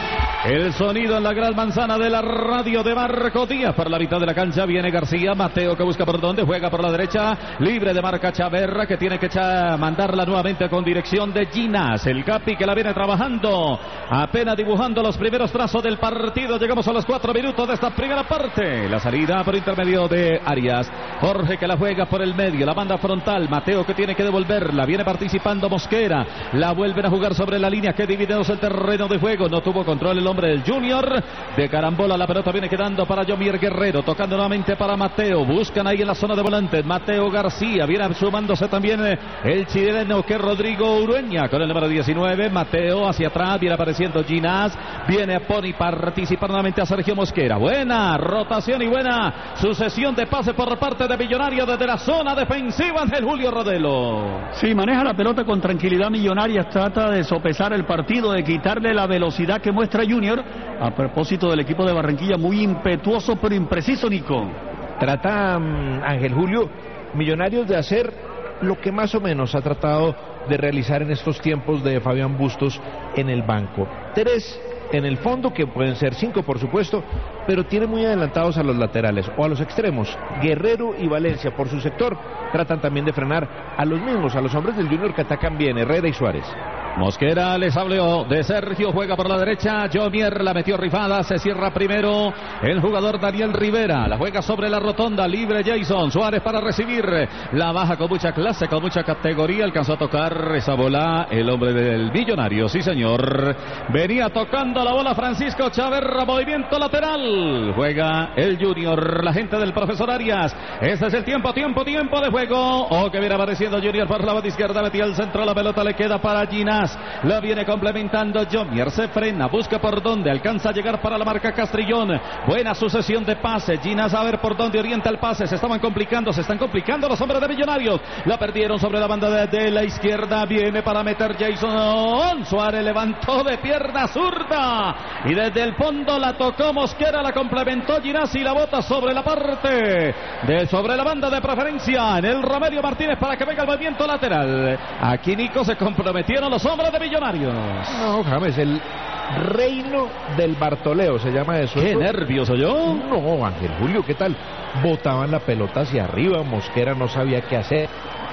El sonido en la gran manzana de la radio de Marco Díaz. Por la mitad de la cancha viene García. Mateo que busca por donde, juega por la derecha. Libre de marca Chaverra, que tiene que mandarla nuevamente con dirección de Ginás. El Capi que la viene trabajando. Apenas dibujando los primeros trazos del partido. Llegamos a los 4 minutos de esta primera parte. La salida por intermedio de Arias. Jorge que la juega por el medio. La banda frontal. Mateo que tiene que devolverla. Viene participando Mosquera. La vuelven a jugar sobre la línea que divide el terreno de juego. No tuvo control el hombre del Junior. De carambola la pelota viene quedando para Yomier Guerrero. Tocando nuevamente para Mateo. Buscan ahí en la zona de volantes. Mateo García. Viene sumándose también el chileno que Rodrigo Urueña con el número 19. Mateo hacia atrás. Viene apareciendo Ginás. Viene a Pony participar nuevamente a Sergio Mosquera. Buena rotación y buena sucesión de pases por parte de Millonario desde la zona defensiva del Julio Rodelo. Sí, maneja la pelota con tranquilidad Millonarias. Trata de sopesar el partido, de quitarle la velocidad que muestra Junior. A propósito del equipo de Barranquilla, muy impetuoso pero impreciso, Nico. Trata Ángel Julio Millonarios de hacer lo que más o menos ha tratado de realizar en estos tiempos de Fabián Bustos en el banco. 3 en el fondo, que pueden ser 5 por supuesto, pero tiene muy adelantados a los laterales o a los extremos. Guerrero y Valencia por su sector tratan también de frenar a los mismos, a los hombres del Junior que atacan bien, Herrera y Suárez. Mosquera les habló de Sergio, juega por la derecha, Jomier la metió rifada, se cierra primero el jugador Daniel Rivera, la juega sobre la rotonda, libre Jason Suárez para recibir, la baja con mucha clase, con mucha categoría, alcanzó a tocar esa bola el hombre del Millonario, sí señor, venía tocando la bola Francisco Chaverra, movimiento lateral, juega el Junior, la gente del profesor Arias, este es el tiempo de juego, que viene apareciendo Junior por la banda izquierda, metía el centro, la pelota le queda para Ginás. La viene complementando Jomier, se frena, busca por dónde, alcanza a llegar para la marca Castrillón. Buena sucesión de pases, Ginás a ver por dónde orienta el pase, se están complicando los hombres de Millonarios. La perdieron sobre la banda de la izquierda, viene para meter Jason Suárez, levantó de pierna zurda y desde el fondo la tocó Mosquera, la complementó Ginás y la bota sobre la parte sobre la banda de preferencia en el Romelio Martínez para que venga el movimiento lateral. Aquí, Nico, se comprometieron los hombres de Millonarios. No, James, el reino del Bartoleo se llama eso. Qué nervioso yo. No, Ángel Julio, ¿qué tal? Botaban la pelota hacia arriba, Mosquera no sabía qué hacer.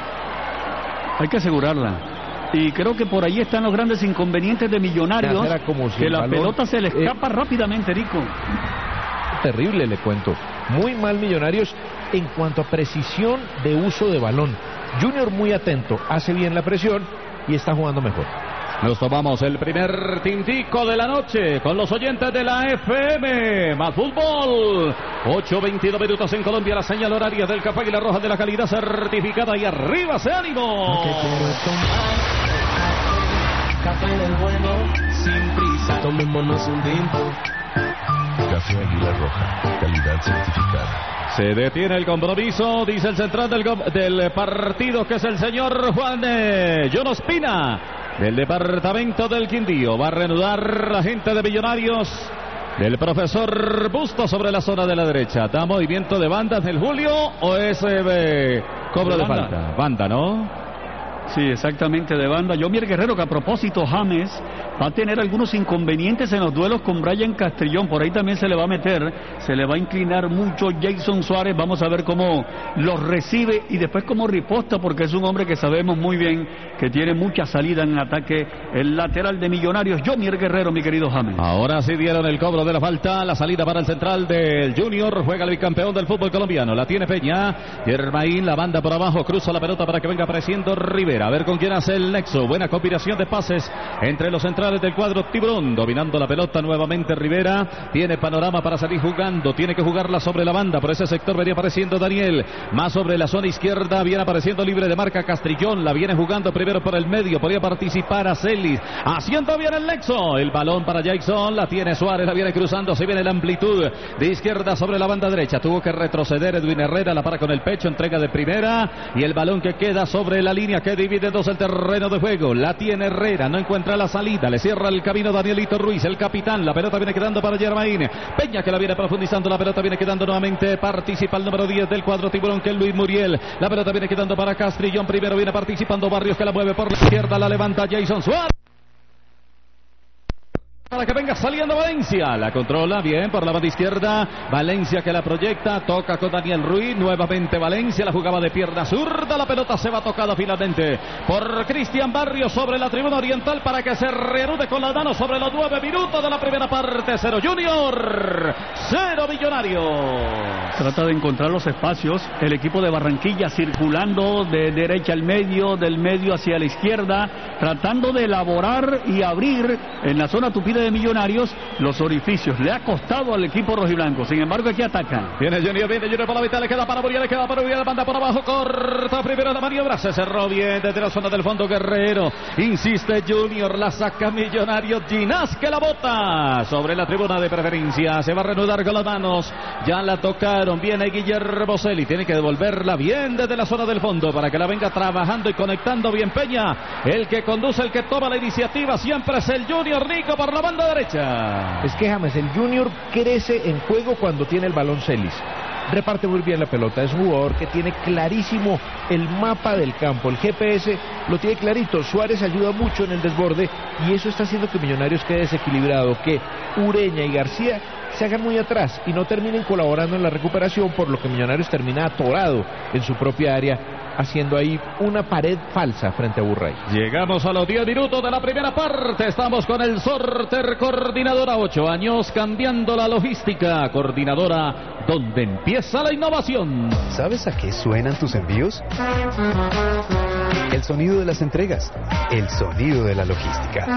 Hay que asegurarla. Y creo que por ahí están los grandes inconvenientes de Millonarios, que la pelota se le escapa rápidamente, Rico. Terrible, le cuento. Muy mal Millonarios en cuanto a precisión de uso de balón. Junior muy atento, hace bien la presión y está jugando mejor. Nos tomamos el primer tintico de la noche con los oyentes de la FM. Más fútbol. 8:22 minutos en Colombia. La señal horaria del Café Águila Roja de la calidad certificada. Y arriba ese ánimo. Café del bueno, sin prisa, tomémonos un tinto. Café Águila Roja, calidad certificada. Se detiene el compromiso, dice el central del partido, que es el señor Juan John Ospina, del departamento del Quindío. Va a reanudar la gente de Millonarios, del profesor Bustos sobre la zona de la derecha. ¿Da movimiento de banda del Julio o es cobro de falta? Banda, ¿no? Sí, exactamente, de banda. Yomier Guerrero, que a propósito, James va a tener algunos inconvenientes en los duelos con Brian Castrillón. Por ahí también se le va a meter, se le va a inclinar mucho Jason Suárez. Vamos a ver cómo los recibe y después cómo riposta, porque es un hombre que sabemos muy bien que tiene mucha salida en ataque. El lateral de Millonarios, Yomier Guerrero, mi querido James. Ahora sí dieron el cobro de la falta, la salida para el central del Junior. Juega el bicampeón del fútbol colombiano, la tiene Peña. Germain, la banda por abajo, cruza la pelota para que venga apareciendo Rivera. A ver con quién hace el nexo. Buena combinación de pases entre los centrales del cuadro Tiburón. Dominando la pelota nuevamente Rivera. Tiene panorama para salir jugando. Tiene que jugarla sobre la banda. Por ese sector venía apareciendo Daniel. Más sobre la zona izquierda. Viene apareciendo libre de marca Castrillón. La viene jugando primero por el medio. Podría participar a Celis. Haciendo bien el nexo. El balón para Jackson. La tiene Suárez. La viene cruzando. Se viene la amplitud de izquierda sobre la banda derecha. Tuvo que retroceder Edwin Herrera. La para con el pecho. Entrega de primera. Y el balón que queda sobre la línea que divide dos el terreno de juego. La tiene Herrera, no encuentra la salida, le cierra el camino Danielito Ruiz, el capitán. La pelota viene quedando para Germain Peña, que la viene profundizando. La pelota viene quedando nuevamente, participa el número 10 del cuadro Tiburón, que es Luis Muriel. La pelota viene quedando para Castrillón. Primero viene participando Barrios, que la mueve por la izquierda, la levanta Jason Suárez. Para que venga saliendo Valencia, la controla bien por la banda izquierda, Valencia que la proyecta, toca con Daniel Ruiz, nuevamente Valencia, la jugaba de pierna zurda, la pelota se va tocada finalmente por Cristian Barrios sobre la tribuna oriental para que se reanude con las manos sobre los 9 minutos de la primera parte. 0 Junior, 0 Millonarios. Trata de encontrar los espacios, el equipo de Barranquilla circulando de derecha al medio, del medio hacia la izquierda, tratando de elaborar y abrir en la zona tupida de Millonarios los orificios. Le ha costado al equipo rojiblanco, sin embargo aquí atacan. Viene Junior por la mitad, le queda para Muriel, manda por abajo, corta primero la maniobra, se cerró bien desde la zona del fondo Guerrero, insiste Junior, la saca Millonarios, Ginás que la bota sobre la tribuna de preferencia, se va a reanudar con las manos, ya la tocaron, viene Guillermo Celi, tiene que devolverla bien desde la zona del fondo para que la venga trabajando y conectando bien Peña, el que conduce, el que toma la iniciativa, siempre es el Junior, Nico, por la banda derecha. Es que James, el Junior crece en juego cuando tiene el balón Celis. Reparte muy bien la pelota, es un jugador que tiene clarísimo el mapa del campo, el GPS lo tiene clarito, Suárez ayuda mucho en el desborde y eso está haciendo que Millonarios quede desequilibrado, que Ureña y García se hagan muy atrás y no terminen colaborando en la recuperación, por lo que Millonarios termina atorado en su propia área, haciendo ahí una pared falsa frente a Burray. Llegamos a los 10 minutos de la primera parte, estamos con el Sorter, coordinadora, 8 años cambiando la logística, coordinadora donde empieza la innovación. ¿Sabes a qué suenan tus envíos? El sonido de las entregas, el sonido de la logística.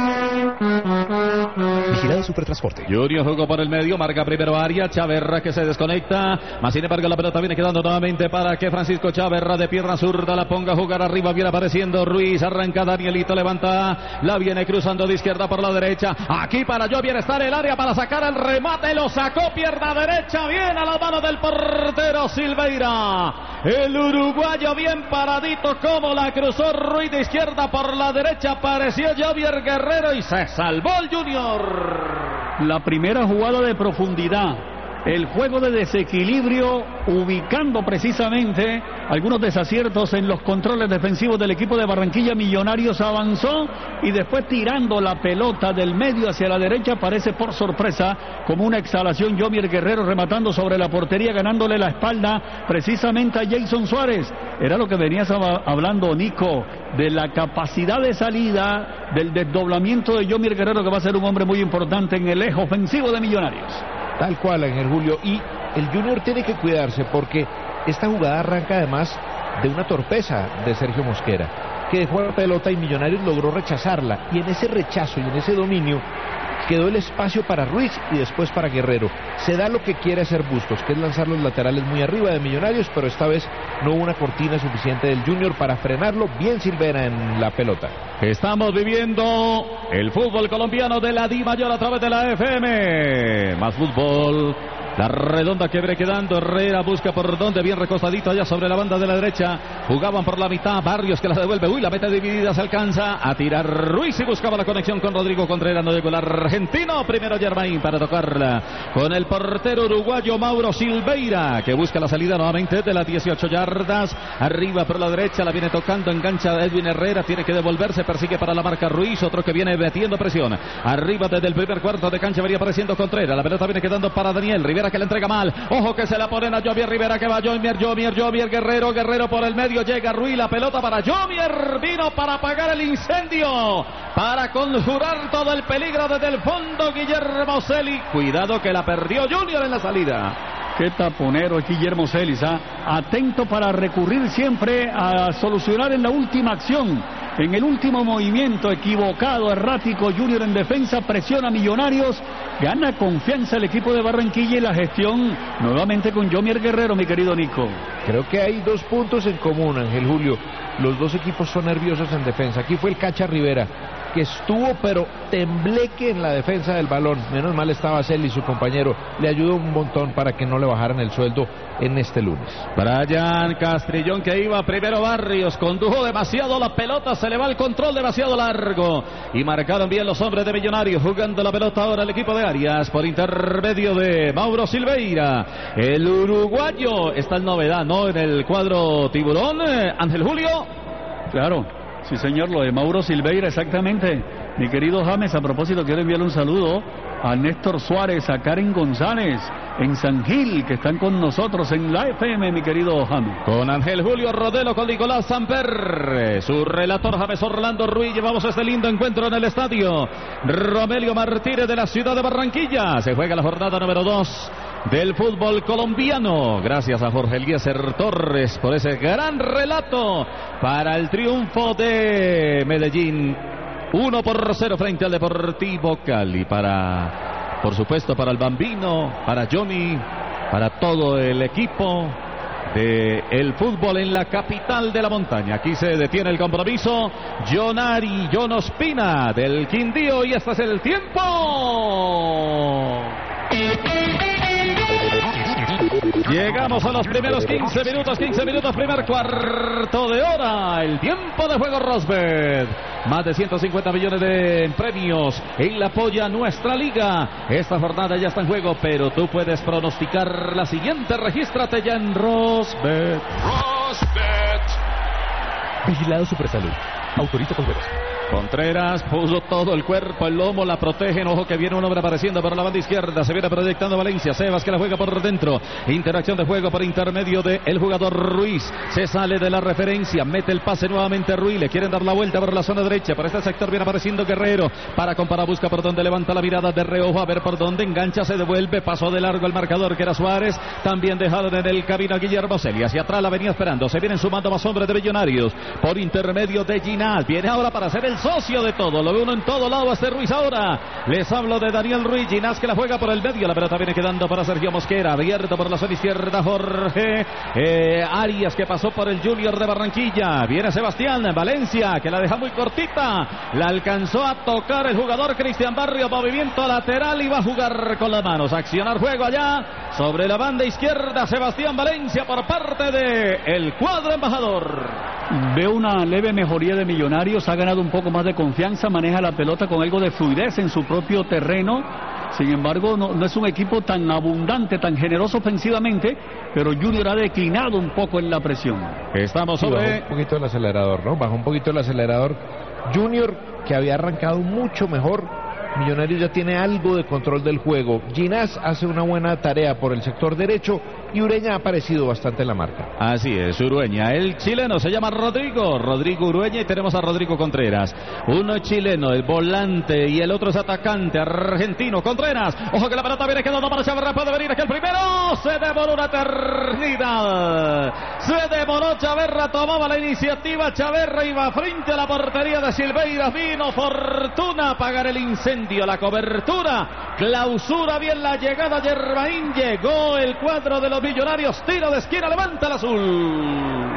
Vigilado Supertransporte. Junior jugó por el medio, marca primero área, Chaverra que se desconecta, más sin embargo la pelota viene quedando nuevamente para que Francisco Chaverra de pierna zurda la ponga a jugar arriba, viene apareciendo Ruiz, arranca Danielito, levanta, la viene cruzando de izquierda por la derecha, aquí para Jovier está en el área para sacar el remate, lo sacó pierna derecha, bien a la mano del portero Silveira, el uruguayo bien paradito como la cruzó Ruiz de izquierda por la derecha, apareció Jovier Guerrero y se salvó el Junior. La primera jugada de profundidad, el juego de desequilibrio, ubicando precisamente algunos desaciertos en los controles defensivos del equipo de Barranquilla. Millonarios avanzó y después tirando la pelota del medio hacia la derecha aparece por sorpresa como una exhalación Jovier Guerrero rematando sobre la portería, ganándole la espalda precisamente a Jason Suárez. Era lo que venías hablando, Nico, de la capacidad de salida, del desdoblamiento de Jovier Guerrero, que va a ser un hombre muy importante en el eje ofensivo de Millonarios. Tal cual, Ángel Julio, y el Junior tiene que cuidarse porque esta jugada arranca además de una torpeza de Sergio Mosquera, que dejó la pelota y Millonarios logró rechazarla, y en ese rechazo y en ese dominio quedó el espacio para Ruiz y después para Guerrero. Se da lo que quiere hacer Bustos, que es lanzar los laterales muy arriba de Millonarios, pero esta vez no hubo una cortina suficiente del Junior para frenarlo. Bien Silvera en la pelota. Estamos viviendo el fútbol colombiano de la Di Mayor a través de la FM. Más fútbol. La redonda que viene quedando, Herrera busca por donde, bien recostadito allá sobre la banda de la derecha, jugaban por la mitad, Barrios que la devuelve, la meta dividida, se alcanza a tirar Ruiz y buscaba la conexión con Rodrigo Contreras, no llegó el argentino, primero Germain para tocarla con el portero uruguayo Mauro Silveira, que busca la salida nuevamente de las 18 yardas, arriba por la derecha, la viene tocando, engancha Edwin Herrera, tiene que devolverse, persigue para la marca Ruiz, otro que viene metiendo presión, arriba desde el primer cuarto de cancha venía apareciendo Contreras, la pelota viene quedando para Daniel Rivera, que le entrega mal, ojo que se la ponen a Jovier Rivera, que va Jovier Guerrero por el medio, llega Ruiz, la pelota para Jovier, vino para apagar el incendio, para conjurar todo el peligro desde el fondo Guillermo Celi, cuidado que la perdió Junior en la salida. Qué taponero es Guillermo Celis, atento para recurrir siempre a solucionar en la última acción, en el último movimiento, equivocado, errático. Junior en defensa, presiona a Millonarios, gana confianza el equipo de Barranquilla y la gestión nuevamente con Jovier Guerrero, mi querido Nico. Creo que hay dos puntos en común, Ángel Julio. Los dos equipos son nerviosos en defensa. Aquí fue el Cacha Rivera, que estuvo pero tembleque en la defensa del balón. Menos mal estaba Celi, su compañero, le ayudó un montón para que no le bajaran el sueldo en este lunes. Brian Castrillón, que iba primero, Barrios condujo demasiado la pelota, se le va el control demasiado largo y marcaron bien los hombres de Millonarios, jugando la pelota ahora el equipo de Arias por intermedio de Mauro Silveira, el uruguayo. Está en novedad, ¿no?, en el cuadro tiburón, Ángel Julio. Claro, Sí, señor, lo de Mauro Silveira, exactamente. Mi querido James, a propósito, quiero enviarle un saludo a Néstor Suárez, a Karen González, en San Gil, que están con nosotros en la FM, mi querido James. Con Ángel Julio Rodelo, con Nicolás Samper, su relator James Orlando Ruiz. Llevamos este lindo encuentro en el estadio Romelio Martínez de la ciudad de Barranquilla. Se juega la jornada número 2 del fútbol colombiano. Gracias a Jorge Eliezer Torres por ese gran relato para el triunfo de Medellín. 1-0 frente al Deportivo Cali. Por supuesto, para el Bambino, para Johnny, para todo el equipo del fútbol en la capital de la montaña. Aquí se detiene el compromiso. John Ospina del Quindío, y este es el tiempo. Llegamos a los primeros 15 minutos, primer cuarto de hora. El tiempo de juego Rosbet. Más de 150 millones de premios en la polla nuestra liga. Esta jornada ya está en juego, pero tú puedes pronosticar la siguiente. Regístrate ya en Rosbet. Vigilado Supersalud. Autoriza con juegos. Contreras puso todo el cuerpo, el lomo, la protegen. Ojo que viene un hombre apareciendo por la banda izquierda. Se viene proyectando Valencia. Sebas que la juega por dentro. Interacción de juego por intermedio de el jugador Ruiz. Se sale de la referencia. Mete el pase nuevamente Ruiz. Le quieren dar la vuelta por la zona derecha. Por este sector viene apareciendo Guerrero. Para comparar, busca por donde levanta la mirada de reojo. A ver por dónde engancha. Se devuelve. Pasó de largo el marcador que era Suárez. También dejaron en el camino a Guillermo Celi. Hacia atrás la venía esperando. Se vienen sumando más hombres de Millonarios. Por intermedio de Ginás. Viene ahora para hacer el socio de todo, lo ve uno en todo lado este Ruiz ahora. Les hablo de Daniel Ruiz. Ginás que la juega por el medio, la pelota viene quedando para Sergio Mosquera, abierto por la zona izquierda Jorge Arias, que pasó por el Junior de Barranquilla. Viene Sebastián Valencia, que la deja muy cortita, la alcanzó a tocar el jugador Cristian Barrio. Movimiento lateral y va a jugar con las manos, accionar juego allá sobre la banda izquierda. Sebastián Valencia por parte de el cuadro embajador. Veo una leve mejoría de Millonarios, ha ganado un poco más de confianza, maneja la pelota con algo de fluidez en su propio terreno. Sin embargo, no es un equipo tan abundante, tan generoso ofensivamente, pero Junior ha declinado un poco en la presión. Estamos sobre... Bajó un poquito el acelerador, ¿no? Bajó un poquito el acelerador. Junior, que había arrancado mucho mejor. Millonarios ya tiene algo de control del juego. Ginás hace una buena tarea por el sector derecho y Ureña ha aparecido bastante en la marca. Así es, Urueña. El chileno se llama Rodrigo Urueña, y tenemos a Rodrigo Contreras. Uno es chileno, el volante, y el otro es atacante argentino, Contreras. Ojo que la pelota viene quedando para Chaverra, puede venir aquí el primero. Se demoró una eternidad. Se demoró Chaverra, tomaba la iniciativa. Chaverra iba frente a la portería de Silveira. Vino Fortuna a apagar el incendio, la cobertura. Clausura bien la llegada. Germain, llegó el cuadro de los Millonarios, tiro de esquina, levanta el azul.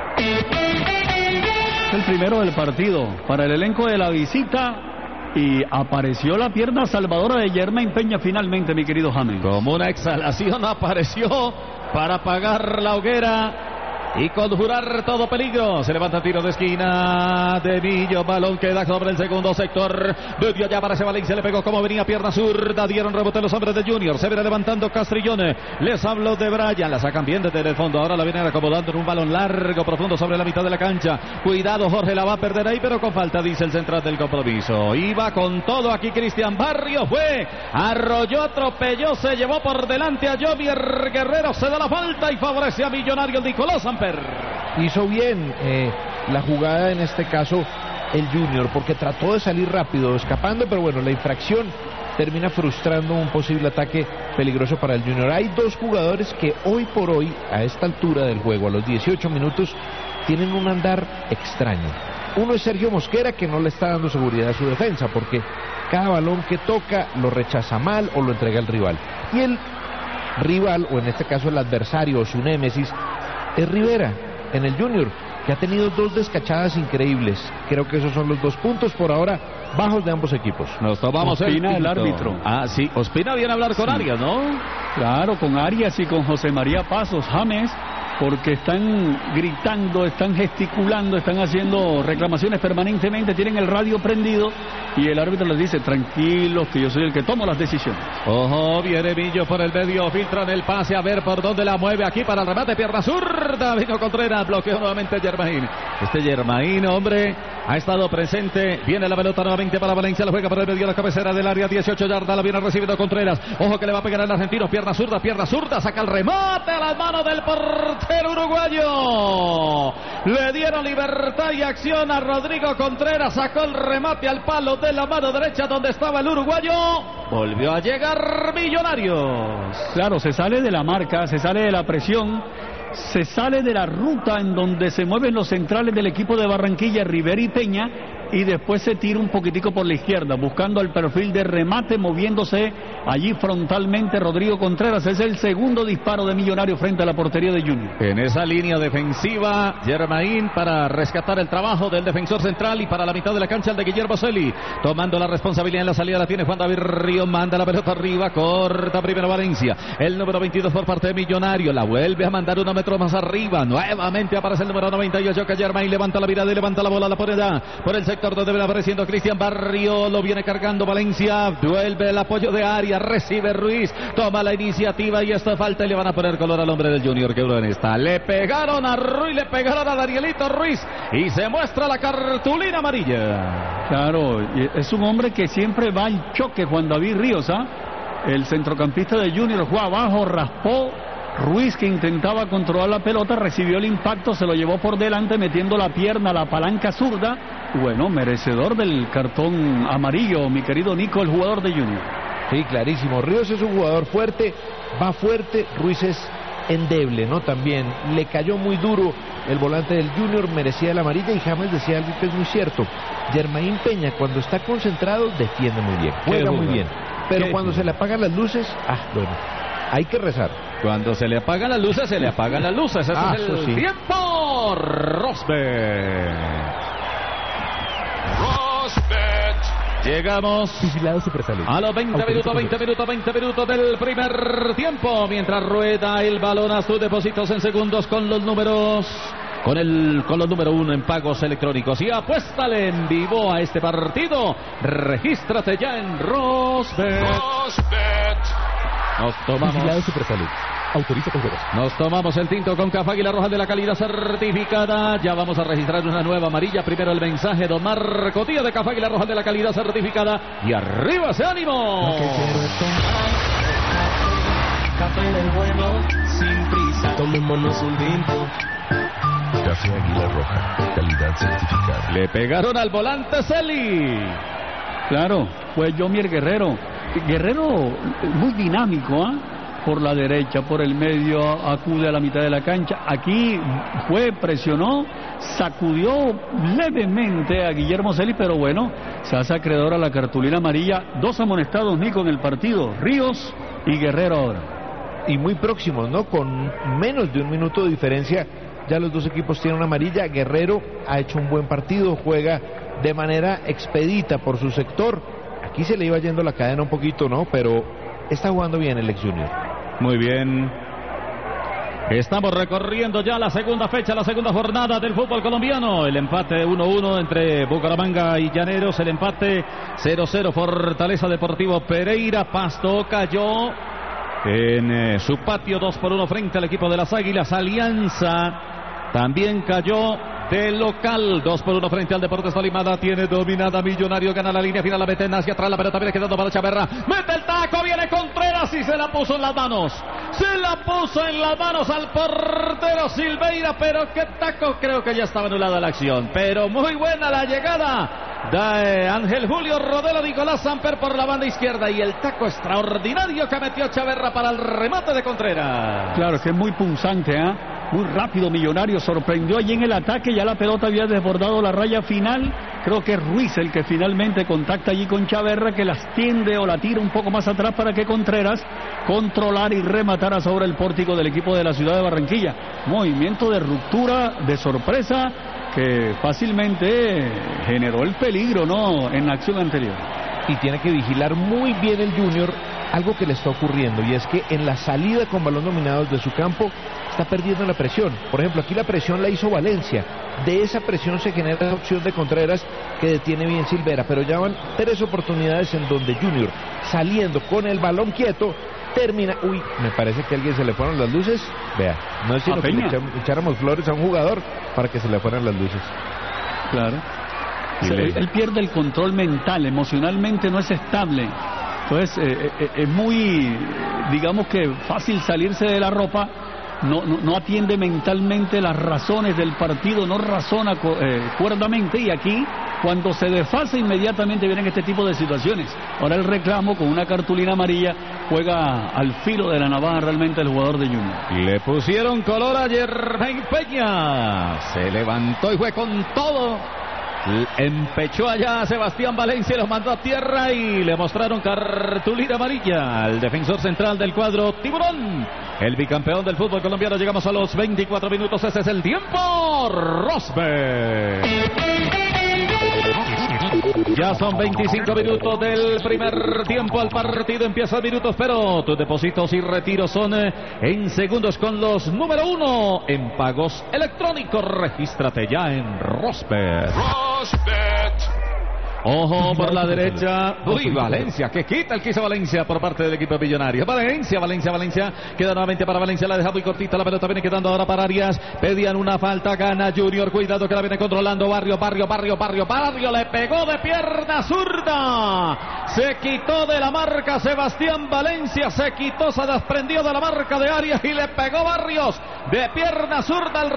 El primero del partido para el elenco de la visita, y apareció la pierna salvadora de Germain Peña finalmente, mi querido James. Como una exhalación apareció para apagar la hoguera y conjurar todo peligro. Se levanta tiro de esquina de Millo, balón queda sobre el segundo sector. Desde allá aparece Valencia, le pegó como venía, pierna zurda, dieron rebote los hombres de Junior. Se viene levantando Castrillón. Les hablo de Brian, la sacan bien desde el fondo. Ahora la vienen acomodando en un balón largo, profundo sobre la mitad de la cancha. Cuidado, Jorge la va a perder ahí, pero con falta, dice el central del compromiso. Iba con todo aquí Cristian Barrio, fue, arrolló, atropelló, se llevó por delante a Jovier Guerrero. Se da la falta y favorece a Millonarios Nicolás Samper. Hizo bien la jugada en este caso el Junior, porque trató de salir rápido escapando, pero bueno, la infracción termina frustrando un posible ataque peligroso para el Junior. Hay dos jugadores que hoy por hoy, a esta altura del juego, a los 18 minutos, tienen un andar extraño. Uno es Sergio Mosquera, que no le está dando seguridad a su defensa, porque cada balón que toca lo rechaza mal o lo entrega al rival. Y el rival, o en este caso el adversario o su némesis, es Rivera, en el Junior, que ha tenido dos descachadas increíbles. Creo que esos son los 2 puntos por ahora bajos de ambos equipos. Nos tomamos Ospina, el árbitro. Ah, sí, Ospina viene a hablar con Arias, ¿no? Claro, con Arias y con José María Pasos, James, porque están gritando, están gesticulando, están haciendo reclamaciones permanentemente, tienen el radio prendido y el árbitro les dice: tranquilos, que yo soy el que tomo las decisiones. Ojo, viene Millo por el medio, filtran el pase, a ver por dónde la mueve aquí para el remate, pierna zurda, vino Contreras, bloqueó nuevamente Germain. Este Germain, hombre, ha estado presente. Viene la pelota nuevamente para Valencia, la juega por el medio de la cabecera del área, 18 yardas, la viene recibiendo Contreras. Ojo que le va a pegar al argentino, pierna zurda, saca el remate a las manos del portero uruguayo. Le dieron libertad y acción a Rodrigo Contreras, sacó el remate al palo de la mano derecha donde estaba el uruguayo. Volvió a llegar Millonarios. Claro, se sale de la marca, se sale de la presión, se sale de la ruta en donde se mueven los centrales del equipo de Barranquilla, Rivera y Peña, y después se tira un poquitico por la izquierda, buscando el perfil de remate, moviéndose allí frontalmente Rodrigo Contreras. Es el segundo disparo de Millonarios frente a la portería de Junior. En esa línea defensiva, Germain para rescatar el trabajo del defensor central, y para la mitad de la cancha el de Guillermo Celi, tomando la responsabilidad en la salida la tiene Juan David Ríos, manda la pelota arriba, corta primero Valencia, el número 22 por parte de Millonario, la vuelve a mandar 1 metro más arriba, nuevamente aparece el número 98 que Germain levanta la mirada y levanta la bola, la pone allá por el sector donde viene apareciendo Cristian Barrio, lo viene cargando Valencia, vuelve el apoyo de área, recibe Ruiz, toma la iniciativa y esta falta y le van a poner color al hombre del Junior, que duro en esta. Le pegaron a Ruiz, le pegaron a Danielito Ruiz y se muestra la cartulina amarilla. Claro, es un hombre que siempre va al choque, Juan David Ríos, ¿ah? El centrocampista de Junior fue abajo, raspó. Ruiz, que intentaba controlar la pelota, recibió el impacto, se lo llevó por delante metiendo la pierna a la palanca zurda. Bueno, merecedor del cartón amarillo, mi querido Nico, el jugador de Junior. Sí, clarísimo. Ríos es un jugador fuerte, va fuerte. Ruiz es endeble, ¿no? También le cayó muy duro el volante del Junior, merecía la amarilla. Y James decía algo que es muy cierto. Germain Peña, cuando está concentrado, defiende muy bien, juega muy bien. Pero cuando se le apagan las luces, bueno, hay que rezar. Cuando se le apagan las luces, se le apagan las luces. Ese es el tiempo. Rosberg. Llegamos a los 20 minutos del primer tiempo, mientras rueda el balón a sus depósitos en segundos con los números, con los número 1 en pagos electrónicos, y apuéstale en vivo a este partido. Regístrate ya en Rosbet. Nos tomamos Autoriza con juegos. Nos tomamos el tinto con Café Águila Roja de la calidad certificada. Ya vamos a registrar una nueva amarilla. Primero el mensaje, don Marco Tío, de Café Águila Roja de la calidad certificada. Y arriba ese ánimo. Lo que quiero es tomar café del bueno, sin prisa. Tomémonos un tinto. Café Águila Roja, calidad certificada. Le pegaron al volante Celi. Claro, fue Yomier Guerrero. Guerrero muy dinámico, ¿ah? Por la derecha, por el medio, acude a la mitad de la cancha. Aquí presionó, sacudió levemente a Guillermo Celi, pero bueno, se hace acreedor a la cartulina amarilla. 2 amonestados, Nico, en el partido, Ríos y Guerrero ahora. Y muy próximos, ¿no? Con menos de 1 minuto de diferencia, ya los dos equipos tienen una amarilla. Guerrero ha hecho un buen partido, juega de manera expedita por su sector. Aquí se le iba yendo la cadena un poquito, ¿no? Pero está jugando bien el ex Junior. Muy bien. Estamos recorriendo ya la segunda fecha, la segunda jornada del fútbol colombiano. El empate 1-1 entre Bucaramanga y Llaneros. El empate 0-0 Fortaleza Deportivo Pereira. Pasto cayó en su patio 2-1 frente al equipo de las Águilas. Alianza también cayó de local, 2-1 frente al Deportes Tolima. Tiene dominada Millonario, gana la línea final, la mete hacia atrás, la pelota viene quedando para Chaverra, mete el taco, viene Contreras y se la puso en las manos. Se la puso en las manos al portero Silveira, pero qué taco, creo que ya estaba anulada la acción. Pero muy buena la llegada de Ángel Julio Rodelo, Nicolás Samper por la banda izquierda, y el taco extraordinario que metió Chaverra para el remate de Contreras. Claro, que es muy punzante, ¿eh? Muy rápido Millonario, sorprendió allí en el ataque, ya la pelota había desbordado la raya final. Creo que es Ruiz el que finalmente contacta allí con Chaverra, que las tiende o la tira un poco más atrás para que Contreras controlar y rematara sobre el pórtico del equipo de la ciudad de Barranquilla. Movimiento de ruptura, de sorpresa, que fácilmente generó el peligro, ¿no?, en la acción anterior. Y tiene que vigilar muy bien el Junior algo que le está ocurriendo, y es que en la salida con balón dominado de su campo está perdiendo la presión. Por ejemplo, aquí la presión la hizo Valencia. De esa presión se genera la opción de Contreras, que detiene bien Silvera, pero ya van 3 oportunidades en donde Junior, saliendo con el balón quieto, termina. Uy, me parece que a alguien se le fueron las luces. Vea, no es sino que le echáramos flores a un jugador para que se le fueran las luces. Claro. Él pierde el control mental, emocionalmente no es estable. Entonces es muy, digamos que fácil salirse de la ropa. No atiende mentalmente las razones del partido, no razona cuerdamente, y aquí cuando se desfasa inmediatamente vienen este tipo de situaciones. Ahora el reclamo con una cartulina amarilla juega al filo de la navaja realmente el jugador de Junior. Le pusieron color a Yermain Peña, se levantó y fue con todo. Empechó allá a Sebastián Valencia, los mandó a tierra y le mostraron cartulina amarilla al defensor central del cuadro Tiburón, el bicampeón del fútbol colombiano. Llegamos a los 24 minutos, ese es el tiempo. Rosberg. Ya son 25 minutos del primer tiempo, al partido empieza minutos, pero tus depósitos y retiros son en segundos con los número 1 en pagos electrónicos. Regístrate ya en Rosberg. Ojo por la derecha. Uy, Valencia, que quita el quiso Valencia por parte del equipo millonario. Valencia. Queda nuevamente para Valencia, la deja muy cortita, la pelota viene quedando ahora para Arias. Pedían una falta, gana Junior, cuidado que la viene controlando Barrio, le pegó de pierna zurda. Se quitó de la marca Sebastián Valencia, se desprendió de la marca de Arias y le pegó Barrios de pierna zurda al